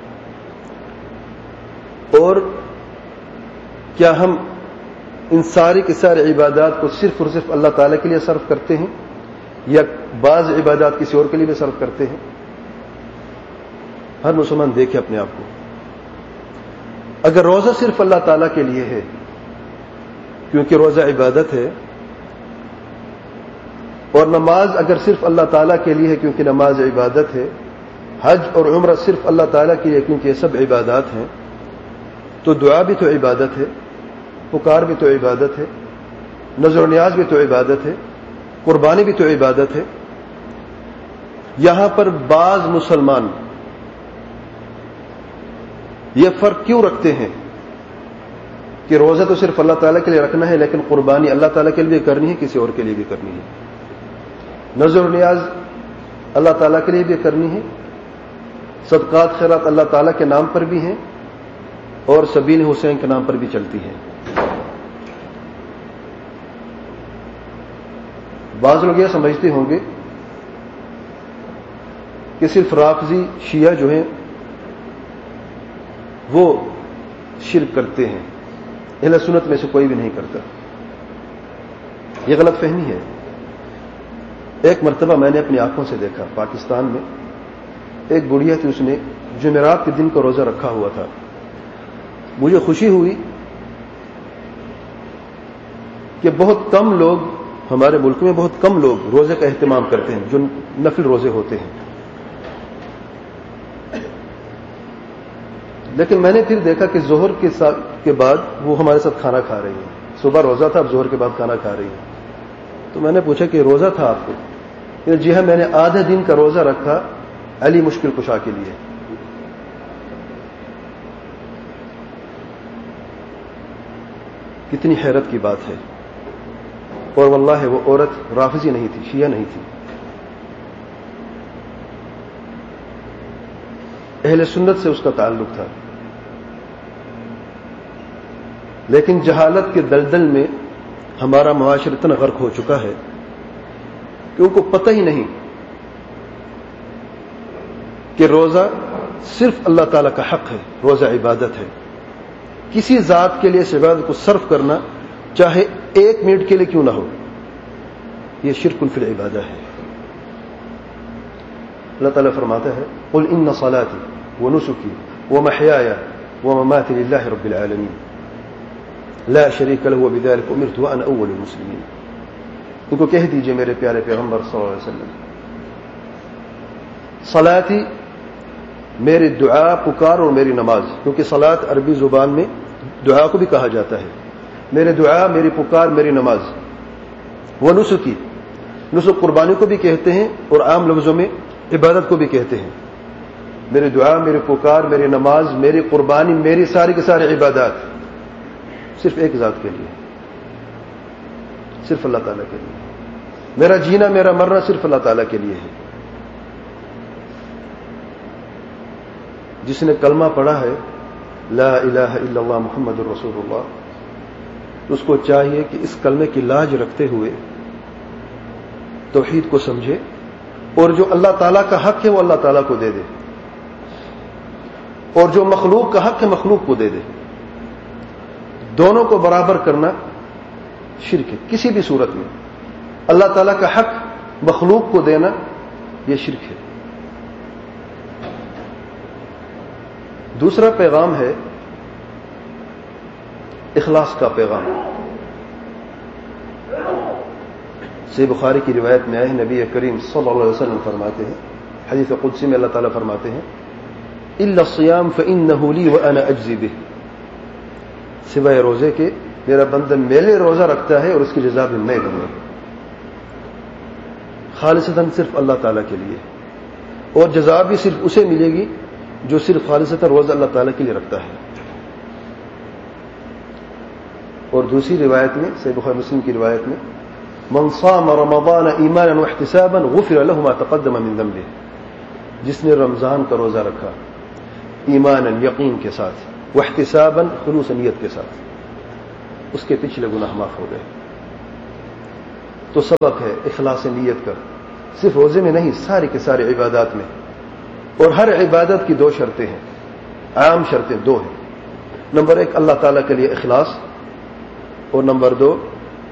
اور کیا ہم ان ساری کی ساری عبادات کو صرف اور صرف اللہ تعالیٰ کے لیے صرف کرتے ہیں یا بعض عبادات کسی اور کے لیے بھی صرف کرتے ہیں؟ ہر مسلمان دیکھے اپنے آپ کو. اگر روزہ صرف اللہ تعالیٰ کے لیے ہے، کیونکہ روزہ عبادت ہے، اور نماز اگر صرف اللہ تعالیٰ کے لیے ہے کیونکہ نماز عبادت ہے، حج اور عمرہ صرف اللہ تعالیٰ کے لیے کیونکہ یہ سب عبادات ہیں، تو دعا بھی تو عبادت ہے، پکار بھی تو عبادت ہے، نذر و نیاز بھی تو عبادت ہے، قربانی بھی تو عبادت ہے. یہاں پر بعض مسلمان یہ فرق کیوں رکھتے ہیں کہ روزہ تو صرف اللہ تعالیٰ کے لیے رکھنا ہے لیکن قربانی اللہ تعالیٰ کے لیے کرنی ہے، کسی اور کے لیے بھی کرنی ہے، نذر و نیاز اللہ تعالیٰ کے لیے بھی کرنی ہے، صدقات خیرات اللہ تعالیٰ کے نام پر بھی ہیں اور سبیل حسین کے نام پر بھی چلتی ہیں. بعض لوگ یہ سمجھتے ہوں گے کہ صرف رافضی شیعہ جو ہیں وہ شرک کرتے ہیں، اہل سنت میں سے کوئی بھی نہیں کرتا. یہ غلط فہمی ہے. ایک مرتبہ میں نے اپنی آنکھوں سے دیکھا، پاکستان میں ایک بڑھیا تھی، اس نے جمعرات کے دن کا روزہ رکھا ہوا تھا. مجھے خوشی ہوئی کہ بہت کم لوگ ہمارے ملک میں، بہت کم لوگ روزے کا اہتمام کرتے ہیں جو نفل روزے ہوتے ہیں. لیکن میں نے پھر دیکھا کہ ظہر کے بعد وہ ہمارے ساتھ کھانا کھا رہی ہیں. صبح روزہ تھا، اب ظہر کے بعد کھانا کھا رہی ہیں. تو میں نے پوچھا کہ روزہ تھا آپ کو؟ جی ہاں، میں نے آدھا دن کا روزہ رکھا علی مشکل کشا کے لیے. کتنی حیرت کی بات ہے. اور واللہ وہ عورت رافضی نہیں تھی، شیعہ نہیں تھی، اہل سنت سے اس کا تعلق تھا. لیکن جہالت کے دلدل میں ہمارا معاشرہ اتنا غرق ہو چکا ہے کہ ان کو پتہ ہی نہیں کہ روزہ صرف اللہ تعالیٰ کا حق ہے، روزہ عبادت ہے. کسی ذات کے لیے اس عبادت کو صرف کرنا چاہے 1 منٹ کے لیے کیوں نہ ہو، یہ شرک فی العبادہ ہے. اللہ تعالیٰ فرماتا ہے قل ان صلاتی ونسکی ومحیای ومماتی للہ رب العالمین لا شریک لہ وبذلک امرت وانا اول المسلمین. ان کو کہہ دیجئے میرے پیارے پیغمبر صلی اللہ علیہ وسلم، صلاتی میری دعا، پکار اور میری نماز، کیونکہ صلاۃ عربی زبان میں دعا کو بھی کہا جاتا ہے. میرے دعا، میری پکار، میری نماز. وہ نسکی، نسک قربانی کو بھی کہتے ہیں اور عام لفظوں میں عبادت کو بھی کہتے ہیں. میری دعا، میری پکار، میری نماز، میری قربانی، میری ساری کی ساری عبادات صرف ایک ذات کے لیے، صرف اللہ تعالیٰ کے لیے. میرا جینا، میرا مرنا صرف اللہ تعالیٰ کے لیے ہے. جس نے کلمہ پڑھا ہے لا الہ الا اللہ محمد الرسول اللہ، تو اس کو چاہیے کہ اس کلمے کی لاج رکھتے ہوئے توحید کو سمجھے اور جو اللہ تعالیٰ کا حق ہے وہ اللہ تعالیٰ کو دے دے، اور جو مخلوق کا حق ہے مخلوق کو دے دے. دونوں کو برابر کرنا شرک ہے کسی بھی صورت میں. اللہ تعالیٰ کا حق مخلوق کو دینا یہ شرک ہے. دوسرا پیغام ہے اخلاص کا پیغام. صحیح بخاری کی روایت میں آئے نبی کریم صلی اللہ علیہ وسلم فرماتے ہیں، حدیث قدسی میں اللہ تعالیٰ فرماتے ہیں الا الصیام فانه لی وانا اجزی بہ، سوائے روزے کے میرا بندہ میرے روزہ رکھتا ہے اور اس کی جزا بھی میں دوں گا. خالصتاً صرف اللہ تعالیٰ کے لیے، اور جزا بھی صرف اسے ملے گی جو صرف خالصتاً روزہ اللہ تعالیٰ کے لیے رکھتا ہے. اور دوسری روایت میں صحیح بخاری مسلم کی روایت میں من صام رمضان ایمانا واحتسابا غفر له ما تقدم من ذنبه، جس نے رمضان کا روزہ رکھا ایمانا، یقین کے ساتھ، واحتساباً خلوص نیت کے ساتھ، اس کے پچھلے گناہ معاف ہو گئے۔ تو سبق ہے اخلاص نیت کا، صرف روزے میں نہیں، سارے کے سارے عبادات میں۔ اور ہر عبادت کی دو شرطیں ہیں، عام شرطیں دو ہیں۔ نمبر ایک، اللہ تعالیٰ کے لیے اخلاص، اور نمبر دو